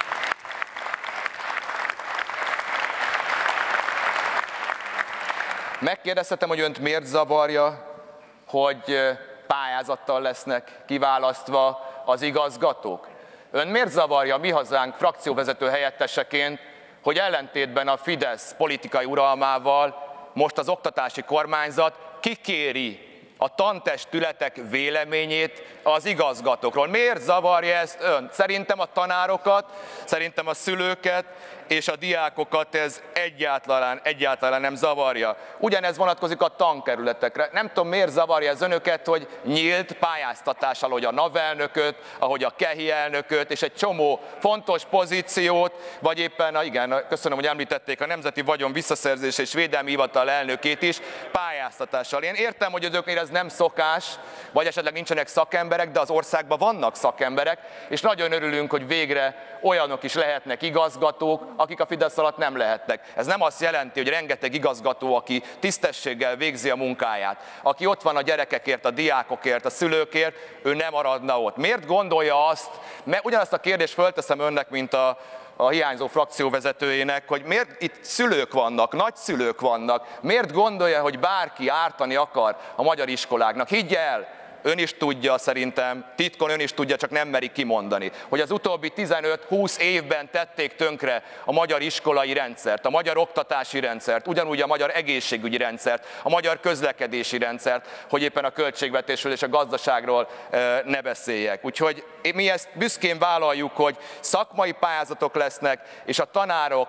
Speaker 6: Megkérdeztem, hogy önt miért zavarja, hogy pályázattal lesznek kiválasztva az igazgatók? Ön miért zavarja Mi Hazánk frakcióvezető helyetteseként, hogy ellentétben a Fidesz politikai uralmával most az oktatási kormányzat kikéri a tantestületek véleményét az igazgatókról? Miért zavarja ezt ön? Szerintem a tanárokat, szerintem a szülőket és a diákokat ez egyáltalán nem zavarja. Ugyanez vonatkozik a tankerületekre. Nem tudom, miért zavarja ez önöket, hogy nyílt pályáztatással, ahogy a NAV elnököt, ahogy a KEHI elnököt, és egy csomó fontos pozíciót, vagy éppen, köszönöm, hogy említették a Nemzeti Vagyon Visszaszerzése és Védelmi Hivatal elnökét is pályáztatással. Én értem, hogy azoknél ez nem szokás, vagy esetleg nincsenek szakemberek, de az országban vannak szakemberek, és nagyon örülünk, hogy végre olyanok is lehetnek igazgatók, akik a Fidesz alatt nem lehetnek. Ez nem azt jelenti, hogy rengeteg igazgató, aki tisztességgel végzi a munkáját, aki ott van a gyerekekért, a diákokért, a szülőkért, ő nem maradna ott. Miért gondolja azt, mert ugyanazt a kérdést fölteszem önnek, mint a hiányzó frakcióvezetőjének, hogy miért itt szülők vannak, nagyszülők vannak, miért gondolja, hogy bárki ártani akar a magyar iskoláknak? Higgy el, ön is tudja szerintem, titkon ön is tudja, csak nem meri kimondani, hogy az utóbbi 15-20 évben tették tönkre a magyar iskolai rendszert, a magyar oktatási rendszert, ugyanúgy a magyar egészségügyi rendszert, a magyar közlekedési rendszert, hogy éppen a költségvetésről és a gazdaságról ne beszéljek. Úgyhogy mi ezt büszkén vállaljuk, hogy szakmai pályázatok lesznek, és a tanárok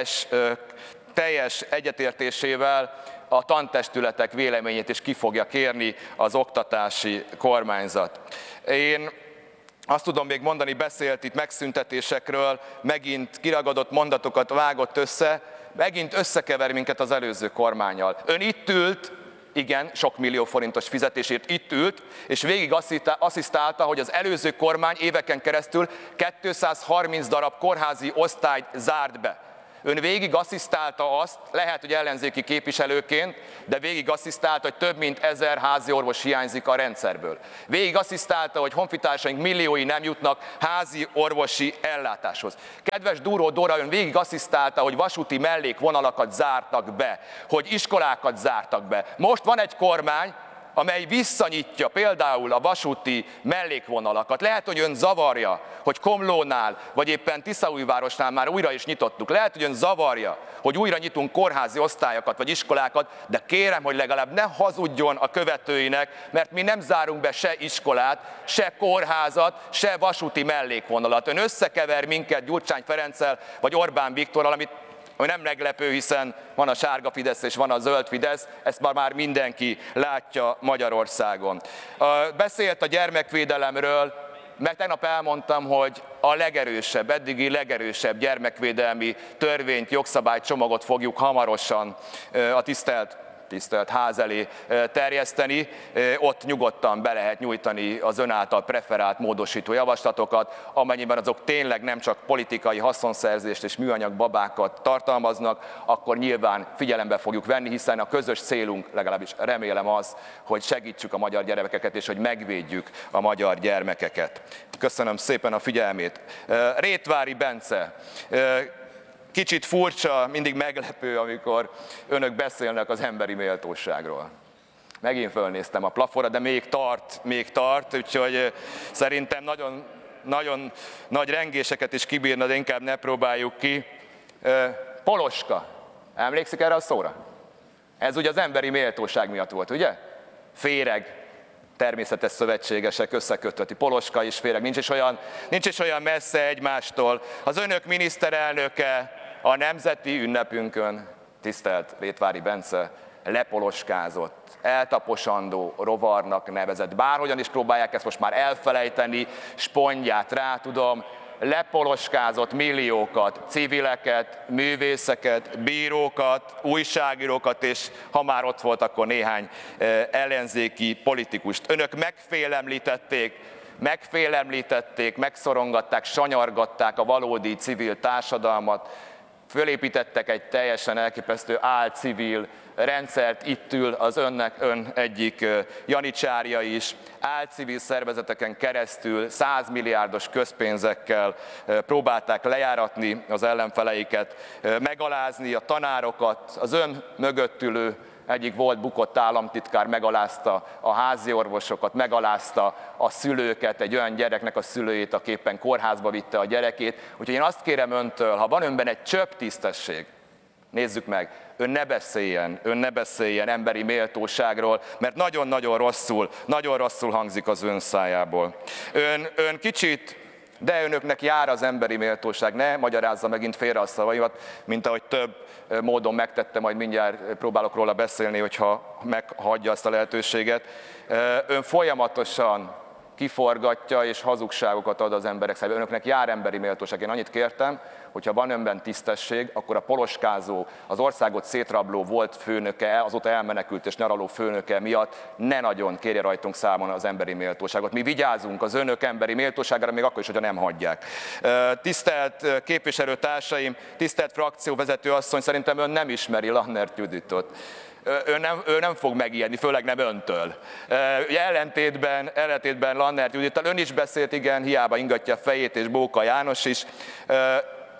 Speaker 6: teljes egyetértésével a tantestületek véleményét is ki fogja kérni az oktatási kormányzat. Én azt tudom még mondani, beszélt itt megszüntetésekről, megint kiragadott mondatokat vágott össze, megint összekever minket az előző kormánnyal. Ön itt ült, igen, sok millió forintos fizetésért itt ült, és végig asszisztálta, hogy az előző kormány éveken keresztül 230 darab kórházi osztályt zárt be. Ön végig asszisztálta azt, lehet, hogy ellenzéki képviselőként, de végig asszisztálta, hogy több mint 1000 házi orvos hiányzik a rendszerből. Végig asszisztálta, hogy honfitársaink milliói nem jutnak házi orvosi ellátáshoz. Kedves Dúró Dóra, ön végig asszisztálta, hogy vasúti mellékvonalakat zártak be, hogy iskolákat zártak be. Most van egy kormány, amely visszanyitja például a vasúti mellékvonalakat. Lehet, hogy ön zavarja, hogy Komlónál, vagy éppen Tiszaújvárosnál már újra is nyitottuk. Lehet, hogy ön zavarja, hogy újra nyitunk kórházi osztályokat, vagy iskolákat, de kérem, hogy legalább ne hazudjon a követőinek, mert mi nem zárunk be se iskolát, se kórházat, se vasúti mellékvonalat. Ön összekever minket Gyurcsány Ferenccel, vagy Orbán Viktorral, amit nem meglepő, hiszen van a sárga Fidesz és van a zöld Fidesz, ezt már mindenki látja Magyarországon. Beszélt a gyermekvédelemről, mert tegnap elmondtam, hogy a legerősebb, eddigi legerősebb gyermekvédelmi törvényt, jogszabálycsomagot fogjuk hamarosan a tisztelt ház elé terjeszteni, ott nyugodtan be lehet nyújtani az ön által preferált módosító javaslatokat, amennyiben azok tényleg nem csak politikai haszonszerzést és műanyag babákat tartalmaznak, akkor nyilván figyelembe fogjuk venni, hiszen a közös célunk, legalábbis remélem az, hogy segítsük a magyar gyerekeket és hogy megvédjük a magyar gyermekeket. Köszönöm szépen a figyelmét. Rétvári Bence. Kicsit furcsa, mindig meglepő, amikor önök beszélnek az emberi méltóságról. Megint fölnéztem a plafonra, de még tart, úgyhogy szerintem nagyon nagy rengéseket is kibírna, de inkább ne próbáljuk ki. Poloska. Emlékszik erre a szóra? Ez ugye az emberi méltóság miatt volt, ugye? Féreg. Természetes szövetségesek összekötötti. Poloska is féreg, nincs is olyan messze egymástól. Az önök miniszterelnöke a nemzeti ünnepünkön, tisztelt Rétvári Bence, lepoloskázott, eltaposandó rovarnak nevezett. Bárhogyan is próbálják ezt most már elfelejteni, spondját rá tudom, lepoloskázott milliókat, civileket, művészeket, bírókat, újságírókat, és ha már ott volt, akkor néhány ellenzéki politikust. Önök megfélemlítették, megszorongatták, sanyargatták a valódi civil társadalmat, fölépítettek egy teljesen elképesztő álcivil rendszert, itt ül az ön egyik janicsárja is, álcivil szervezeteken keresztül 100 milliárdos közpénzekkel próbálták lejáratni az ellenfeleiket, megalázni a tanárokat, az ön mögött ülő egyik volt bukott államtitkár megalázta a házi orvosokat, megalázta a szülőket, egy olyan gyereknek a szülőjét, aki éppen kórházba vitte a gyerekét. Úgyhogy én azt kérem öntől, ha van önben egy csöpp tisztesség, nézzük meg, ön ne beszéljen emberi méltóságról, mert nagyon-nagyon rosszul hangzik az ön szájából. Ön kicsit, de önöknek jár az emberi méltóság, ne magyarázza megint félre a szavaimat, mint ahogy több módon megtette, majd mindjárt próbálok róla beszélni, hogyha meghagyja azt a lehetőséget. Ön folyamatosan kiforgatja és hazugságokat ad az emberek számára. Önöknek jár emberi méltóság. Én annyit kértem, hogyha van önben tisztesség, akkor a poloskázó, az országot szétrabló volt főnöke, azóta elmenekült és nyaraló főnöke miatt ne nagyon kérje rajtunk számon az emberi méltóságot. Mi vigyázunk az önök emberi méltóságára, még akkor is, hogyha nem hagyják. Tisztelt képviselőtársaim, tisztelt frakcióvezető asszony, szerintem ön nem ismeri Lannert Juditot. Ő nem fog megijedni, főleg nem öntől. Ellentétben Lannert Judittal ön is beszélt, igen, hiába ingatja a fejét, és Bóka János is.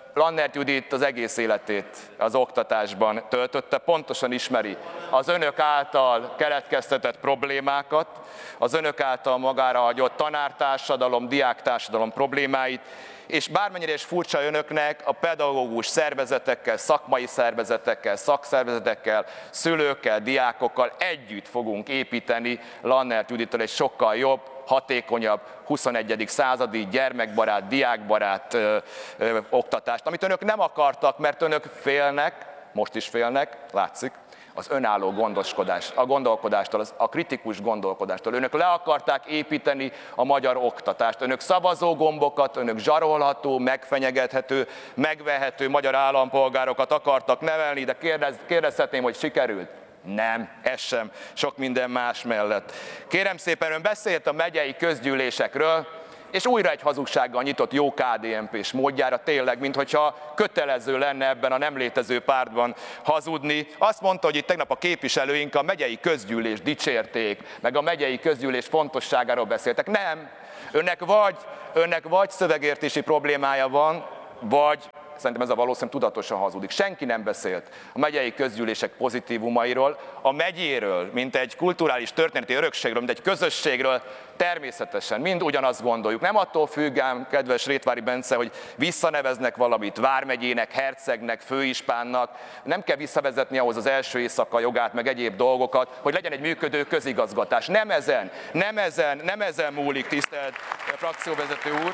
Speaker 6: Lannert Judit az egész életét az oktatásban töltötte, pontosan ismeri az önök által keletkeztetett problémákat, az önök által magára hagyott tanártársadalom, diáktársadalom problémáit, és bármennyire is furcsa önöknek, a pedagógus szervezetekkel, szakmai szervezetekkel, szakszervezetekkel, szülőkkel, diákokkal együtt fogunk építeni Lannert Judittal egy sokkal jobb, hatékonyabb, 21. századi, gyermekbarát, diákbarát oktatást, amit önök nem akartak, mert önök félnek, most is félnek, látszik, az önálló gondoskodás, a gondolkodástól, a kritikus gondolkodástól. Önök le akarták építeni a magyar oktatást. Önök szavazógombokat, önök zsarolható, megfenyegethető, megvehető magyar állampolgárokat akartak nevelni, de kérdezhetném, hogy sikerült? Nem, ez sem, sok minden más mellett. Kérem szépen, ön beszélt a megyei közgyűlésekről, és újra egy hazugsággal nyitott jó KDNP-s módjára, tényleg, minthogyha kötelező lenne ebben a nem létező pártban hazudni. Azt mondta, hogy itt tegnap a képviselőink a megyei közgyűlést dicsérték, meg a megyei közgyűlés fontosságáról beszéltek. Nem, önnek vagy szövegértési problémája van, vagy szerintem ez a valószínűleg tudatosan hazudik. Senki nem beszélt a megyei közgyűlések pozitívumairól, a megyéről, mint egy kulturális történeti örökségről, mint egy közösségről, természetesen mind ugyanazt gondoljuk. Nem attól függ ám, kedves Rétvári Bence, hogy visszaneveznek valamit vármegyének, hercegnek, főispánnak. Nem kell visszavezetni ahhoz az első éjszaka jogát, meg egyéb dolgokat, hogy legyen egy működő közigazgatás. Nem ezen múlik, tisztelt frakcióvezető úr.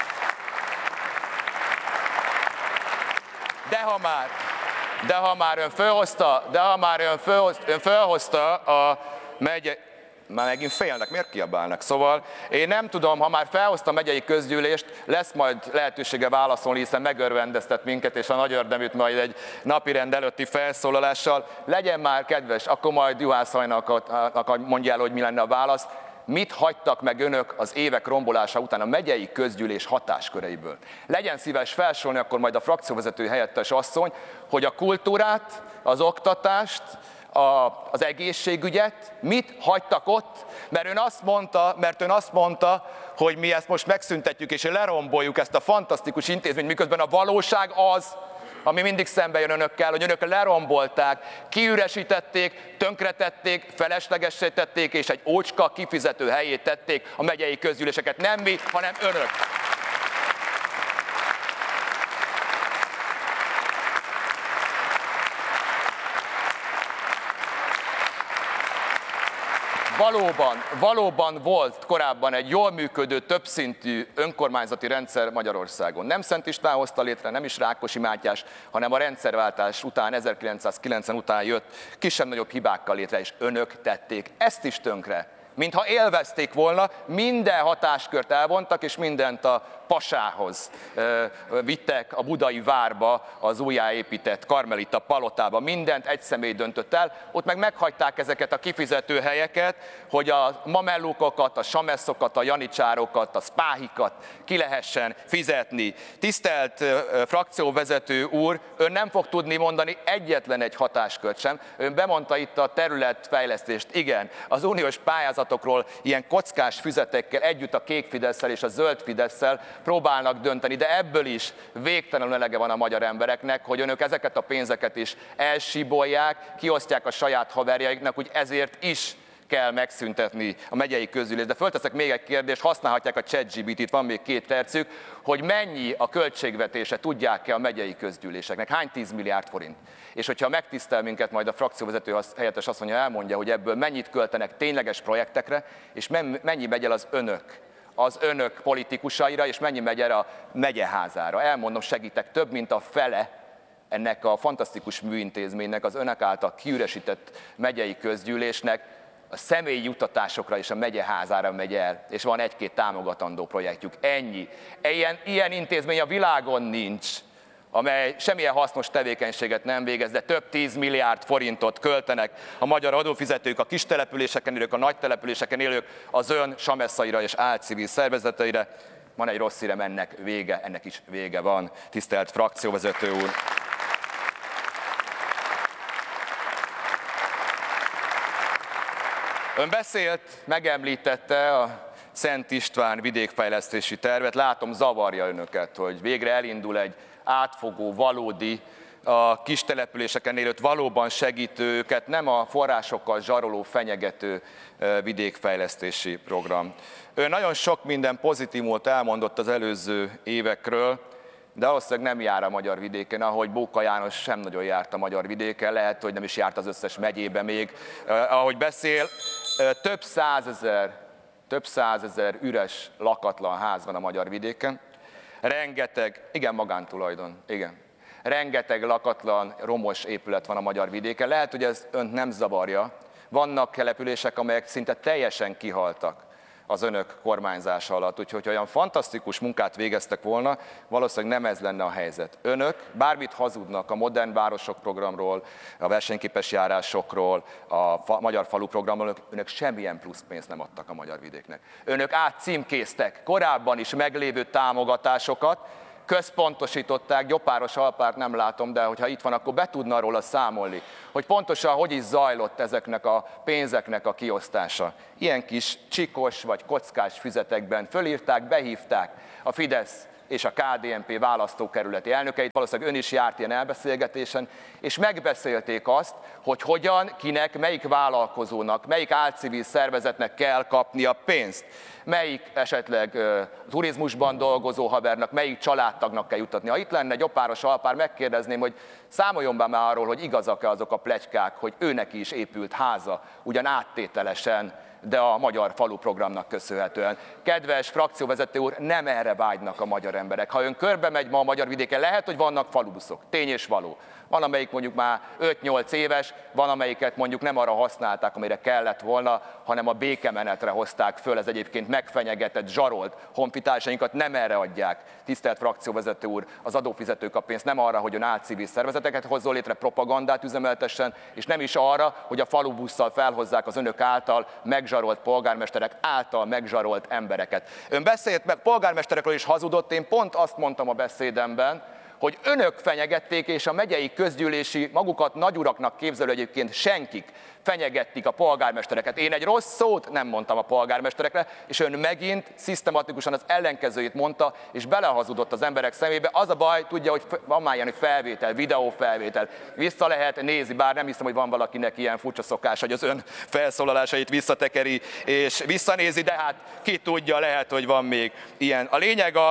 Speaker 6: De ha már ön fölhozta a megye... Már megint félnek, miért kiabálnak? Szóval én nem tudom, ha már felhozta a megyei közgyűlést, lesz majd lehetősége válaszolni, hiszen megörvendeztet minket, és a nagy érdeműt majd egy napirend előtti felszólalással. Legyen már kedves, akkor majd Juhász Hajnak mondja el, hogy mi lenne a válasz. Mit hagytak meg önök az évek rombolása után a megyei közgyűlés hatásköreiből? Legyen szíves felsorolni akkor majd a frakcióvezető helyettes asszony, hogy a kultúrát, az oktatást, az egészségügyet mit hagytak ott? Mert ön azt mondta, hogy mi ezt most megszüntetjük és leromboljuk ezt a fantasztikus intézményt, miközben a valóság az, ami mindig szembe jön önökkel, hogy önök lerombolták, kiüresítették, tönkretették, feleslegessé tették, és egy ócska kifizető helyét tették a megyei közgyűléseket. Nem mi, hanem önök. Valóban volt korábban egy jól működő, többszintű önkormányzati rendszer Magyarországon. Nem Szent István hozta létre, nem is Rákosi Mátyás, hanem a rendszerváltás után, 1990 után jött kisebb-nagyobb hibákkal létre, és önök tették ezt is tönkre. Mintha élvezték volna, minden hatáskört elvontak, és mindent a pasához vittek, a budai várba, az újjáépített karmelita palotába, mindent egy személy döntött el, ott meg meghagyták ezeket a kifizető helyeket, hogy a mamellukokat, a samesszokat, a janicsárokat, a spáhikat ki lehessen fizetni. Tisztelt frakcióvezető úr, ön nem fog tudni mondani egyetlen egy hatáskört sem. Ön bemondta itt a területfejlesztést, igen, az uniós pályázatokról ilyen kockás füzetekkel együtt a kék Fidesszel és a zöld Fidesszel próbálnak dönteni, de ebből is végtelenül elege van a magyar embereknek, hogy önök ezeket a pénzeket is elsíbolják, kiosztják a saját haverjaiknak, úgy ezért is kell megszüntetni a megyei közgyűlést. De fölteszek még egy kérdést, használhatják a ChatGPT-t, van még 2 percük, hogy mennyi a költségvetése, tudják-e a megyei közgyűléseknek, hány 10 milliárd forint. És hogyha megtisztel minket majd a frakcióvezető helyettes azt mondja, elmondja, hogy ebből mennyit költenek tényleges projektekre, és mennyi megy el az önök politikusaira, és mennyi megy el a megyeházára. Elmondom, segítek, több mint a fele ennek a fantasztikus műintézménynek, az önök által kiüresített megyei közgyűlésnek a személyi juttatásokra és a megyeházára megy el, és van 1-2 támogatandó projektjük. Ennyi. Ilyen intézmény a világon nincs, amely semmilyen hasznos tevékenységet nem végez, de több 10 milliárd forintot költenek a magyar adófizetők, a kis településeken élők, a nagy településeken élők, az ön samesszaira és álcivil szervezeteire. Van egy rossz hírem, ennek is vége van, tisztelt frakcióvezető úr. Ön beszélt, megemlítette a Szent István vidékfejlesztési tervet, látom zavarja önöket, hogy végre elindul egy átfogó, valódi, a kis településeken élőt valóban segítőket, nem a forrásokkal zsaroló, fenyegető vidékfejlesztési program. Ő nagyon sok minden pozitívumot elmondott az előző évekről, de valószínűleg nem jár a magyar vidéken, ahogy Bóka János sem nagyon járt a magyar vidéken, lehet, hogy nem is járt az összes megyébe még. Ahogy beszél, több százezer üres, lakatlan ház van a magyar vidéken. Rengeteg, igen, magántulajdon, igen. Rengeteg lakatlan, romos épület van a magyar vidéken. Lehet, hogy ez önt nem zavarja. Vannak települések, amelyek szinte teljesen kihaltak az önök kormányzása alatt. Úgyhogy olyan fantasztikus munkát végeztek volna, valószínűleg nem ez lenne a helyzet. Önök bármit hazudnak a modern városok programról, a versenyképes járásokról, a magyar falu programról, önök semmilyen plusz pénzt nem adtak a magyar vidéknek. Önök átcímkéztek korábban is meglévő támogatásokat, központosították, Gyopáros Alpárt nem látom, de hogyha itt van, akkor be tudna róla számolni, hogy pontosan hogy is zajlott ezeknek a pénzeknek a kiosztása. Ilyen kis csikos vagy kockás füzetekben fölírták, behívták a Fidesz és a KDNP választókerületi elnökeit, valószínűleg ön is járt ilyen elbeszélgetésen, és megbeszélték azt, hogy hogyan, kinek, melyik vállalkozónak, melyik álcivil szervezetnek kell kapnia pénzt, melyik esetleg turizmusban dolgozó havernak, melyik családtagnak kell juttatni. Ha itt lenne Gyopáros Alpár, megkérdezném, hogy számoljon be már arról, hogy igazak-e azok a pletykák, hogy őneki is épült háza, ugyan áttételesen, de a magyar falu programnak köszönhetően. Kedves frakcióvezető úr, nem erre vágynak a magyar emberek. Ha ön körbe megy ma a magyar vidéken, lehet, hogy vannak falubuszok, tény és való. Van, amelyik mondjuk már 5-8 éves, van, amelyiket mondjuk nem arra használták, amire kellett volna, hanem a békemenetre hozták föl, ez egyébként megfenyegetett, zsarolt honfitársainkat nem erre adják. Tisztelt frakcióvezető úr, az adófizetők a pénzt nem arra, hogy ön álcivil szervezeteket hozzon létre, propagandát üzemeltessen, és nem is arra, hogy a falubusszal felhozzák az önök által megzsarolt polgármesterek által megzsarolt embereket. Ön beszélt meg polgármesterekről is hazudott, én pont azt mondtam a beszédemben, hogy önök fenyegették, és a megyei közgyűlési, magukat nagyuraknak képzelő egyébként senkik fenyegették a polgármestereket. Én egy rossz szót nem mondtam a polgármesterekre, és ön megint szisztematikusan az ellenkezőjét mondta, és belehazudott az emberek szemébe. Az a baj, tudja, hogy van már ilyen felvétel, videófelvétel. Vissza lehet nézni, bár nem hiszem, hogy van valakinek ilyen furcsa szokás, hogy az ön felszólalásait visszatekeri, és visszanézi, de hát ki tudja, lehet, hogy van még ilyen. A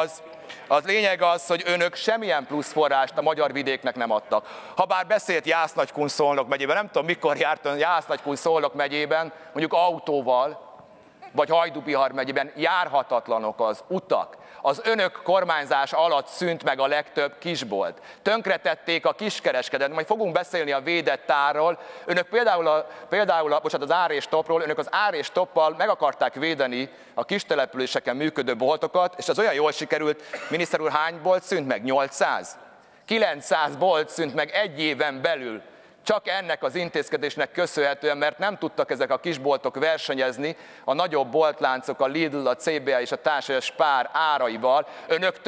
Speaker 6: lényeg az, hogy önök semmilyen plusz forrást a magyar vidéknek nem adtak. Habár beszélt Jász-Nagykun-Szolnok megyében, nem tudom mikor járt ön Jász-Nagykun-Szolnok megyében, mondjuk autóval, vagy Hajdú-Bihar megyében járhatatlanok az utak. Az önök kormányzás alatt szűnt meg a legtöbb kisbolt. Tönkretették a kiskereskedet. Majd fogunk beszélni a védett árról. Önök például az ár és topról, önök az ár és toppal meg akarták védeni a kistelepüléseken működő boltokat, és az olyan jól sikerült. Miniszter úr, hány bolt szűnt meg? 800? 900 bolt szűnt meg egy éven belül. Csak ennek az intézkedésnek köszönhetően, mert nem tudtak ezek a kisboltok versenyezni a nagyobb boltláncok, a Lidl, a CBA és a társai Spár áraival. Önök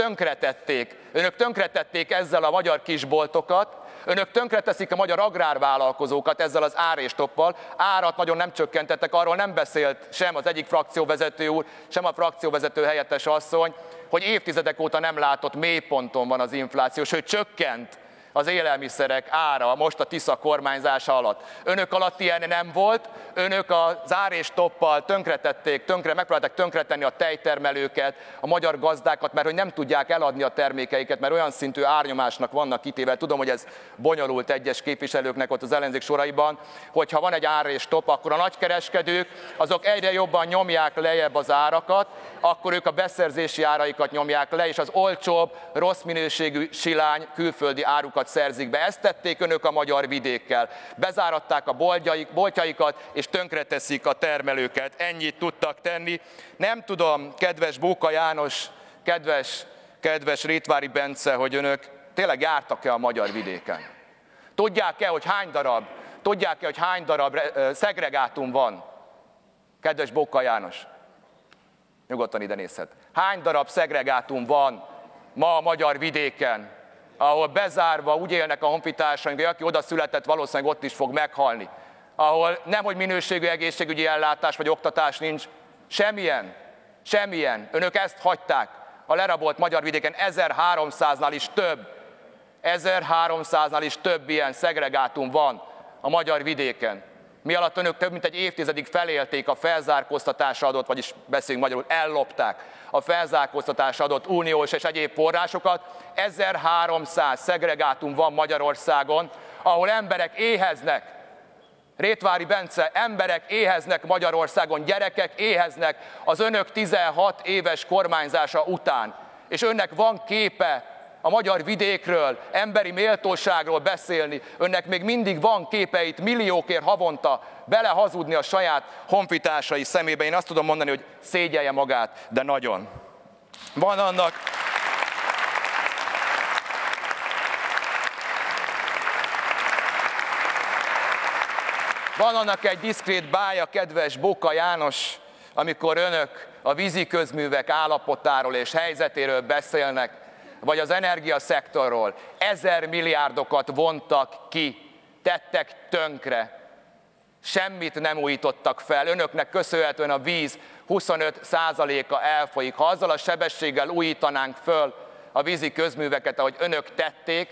Speaker 6: tönkretették ezzel a magyar kisboltokat, önök tönkreteszik a magyar agrárvállalkozókat ezzel az ár és toppal. Árat nagyon nem csökkentettek, arról nem beszélt sem az egyik frakcióvezető úr, sem a frakcióvezető helyettes asszony, hogy évtizedek óta nem látott mélyponton van az infláció, sőt csökkent az élelmiszerek ára most a Tisza kormányzása alatt. Önök alatt ilyen nem volt, önök az ár és toppal megpróbálták tönkretenni a tejtermelőket, a magyar gazdákat, mert hogy nem tudják eladni a termékeiket, mert olyan szintű árnyomásnak vannak kitéve. Tudom, hogy ez bonyolult egyes képviselőknek ott az ellenzék soraiban, hogyha van egy ár és topp, akkor a nagykereskedők azok egyre jobban nyomják lejjebb az árakat, akkor ők a beszerzési áraikat nyomják le, és az olcsóbb, rossz minőségű silány külföldi árukat szerzik be. Ezt tették önök a magyar vidékkel. Bezáratták a boltjaikat, és tönkreteszik a termelőket. Ennyit tudtak tenni. Nem tudom, kedves Bóka János, kedves Rétvári Bence, hogy önök tényleg jártak-e a magyar vidéken? Tudják-e, hogy hány darab szegregátum van? Kedves Bóka János, nyugodtan ide nézhet. Hány darab szegregátum van ma a magyar vidéken, ahol bezárva úgy élnek a honfitársaink, hogy aki oda született, valószínűleg ott is fog meghalni. Ahol nemhogy minőségű egészségügyi ellátás vagy oktatás nincs, semmilyen. Önök ezt hagyták a lerabolt magyar vidéken, 1300-nál is több 1300-nál is több ilyen szegregátum van a magyar vidéken. Mi alatt önök több mint egy évtizedig felélték a felzárkóztatásra adott, vagyis beszéljünk magyarul, ellopták a felzárkóztatásra adott uniós és egyéb forrásokat. 1300 szegregátum van Magyarországon, ahol emberek éheznek. Rétvári Bence, emberek éheznek Magyarországon, gyerekek éheznek az önök 16 éves kormányzása után. És önnek van képe a magyar vidékről, emberi méltóságról beszélni, önnek még mindig van képe itt milliókért havonta belehazudni a saját honfitársai szemébe. Én azt tudom mondani, hogy szégyelje magát, de nagyon. Van annak egy diszkrét bája, kedves Bóka János, amikor önök a vízi közművek állapotáról és helyzetéről beszélnek, vagy az energiaszektorról. 1000 milliárdokat vontak ki, tettek tönkre, semmit nem újítottak fel. Önöknek köszönhetően a víz 25%-a elfolyik. Ha azzal a sebességgel újítanánk föl a vízi közműveket, ahogy önök tették,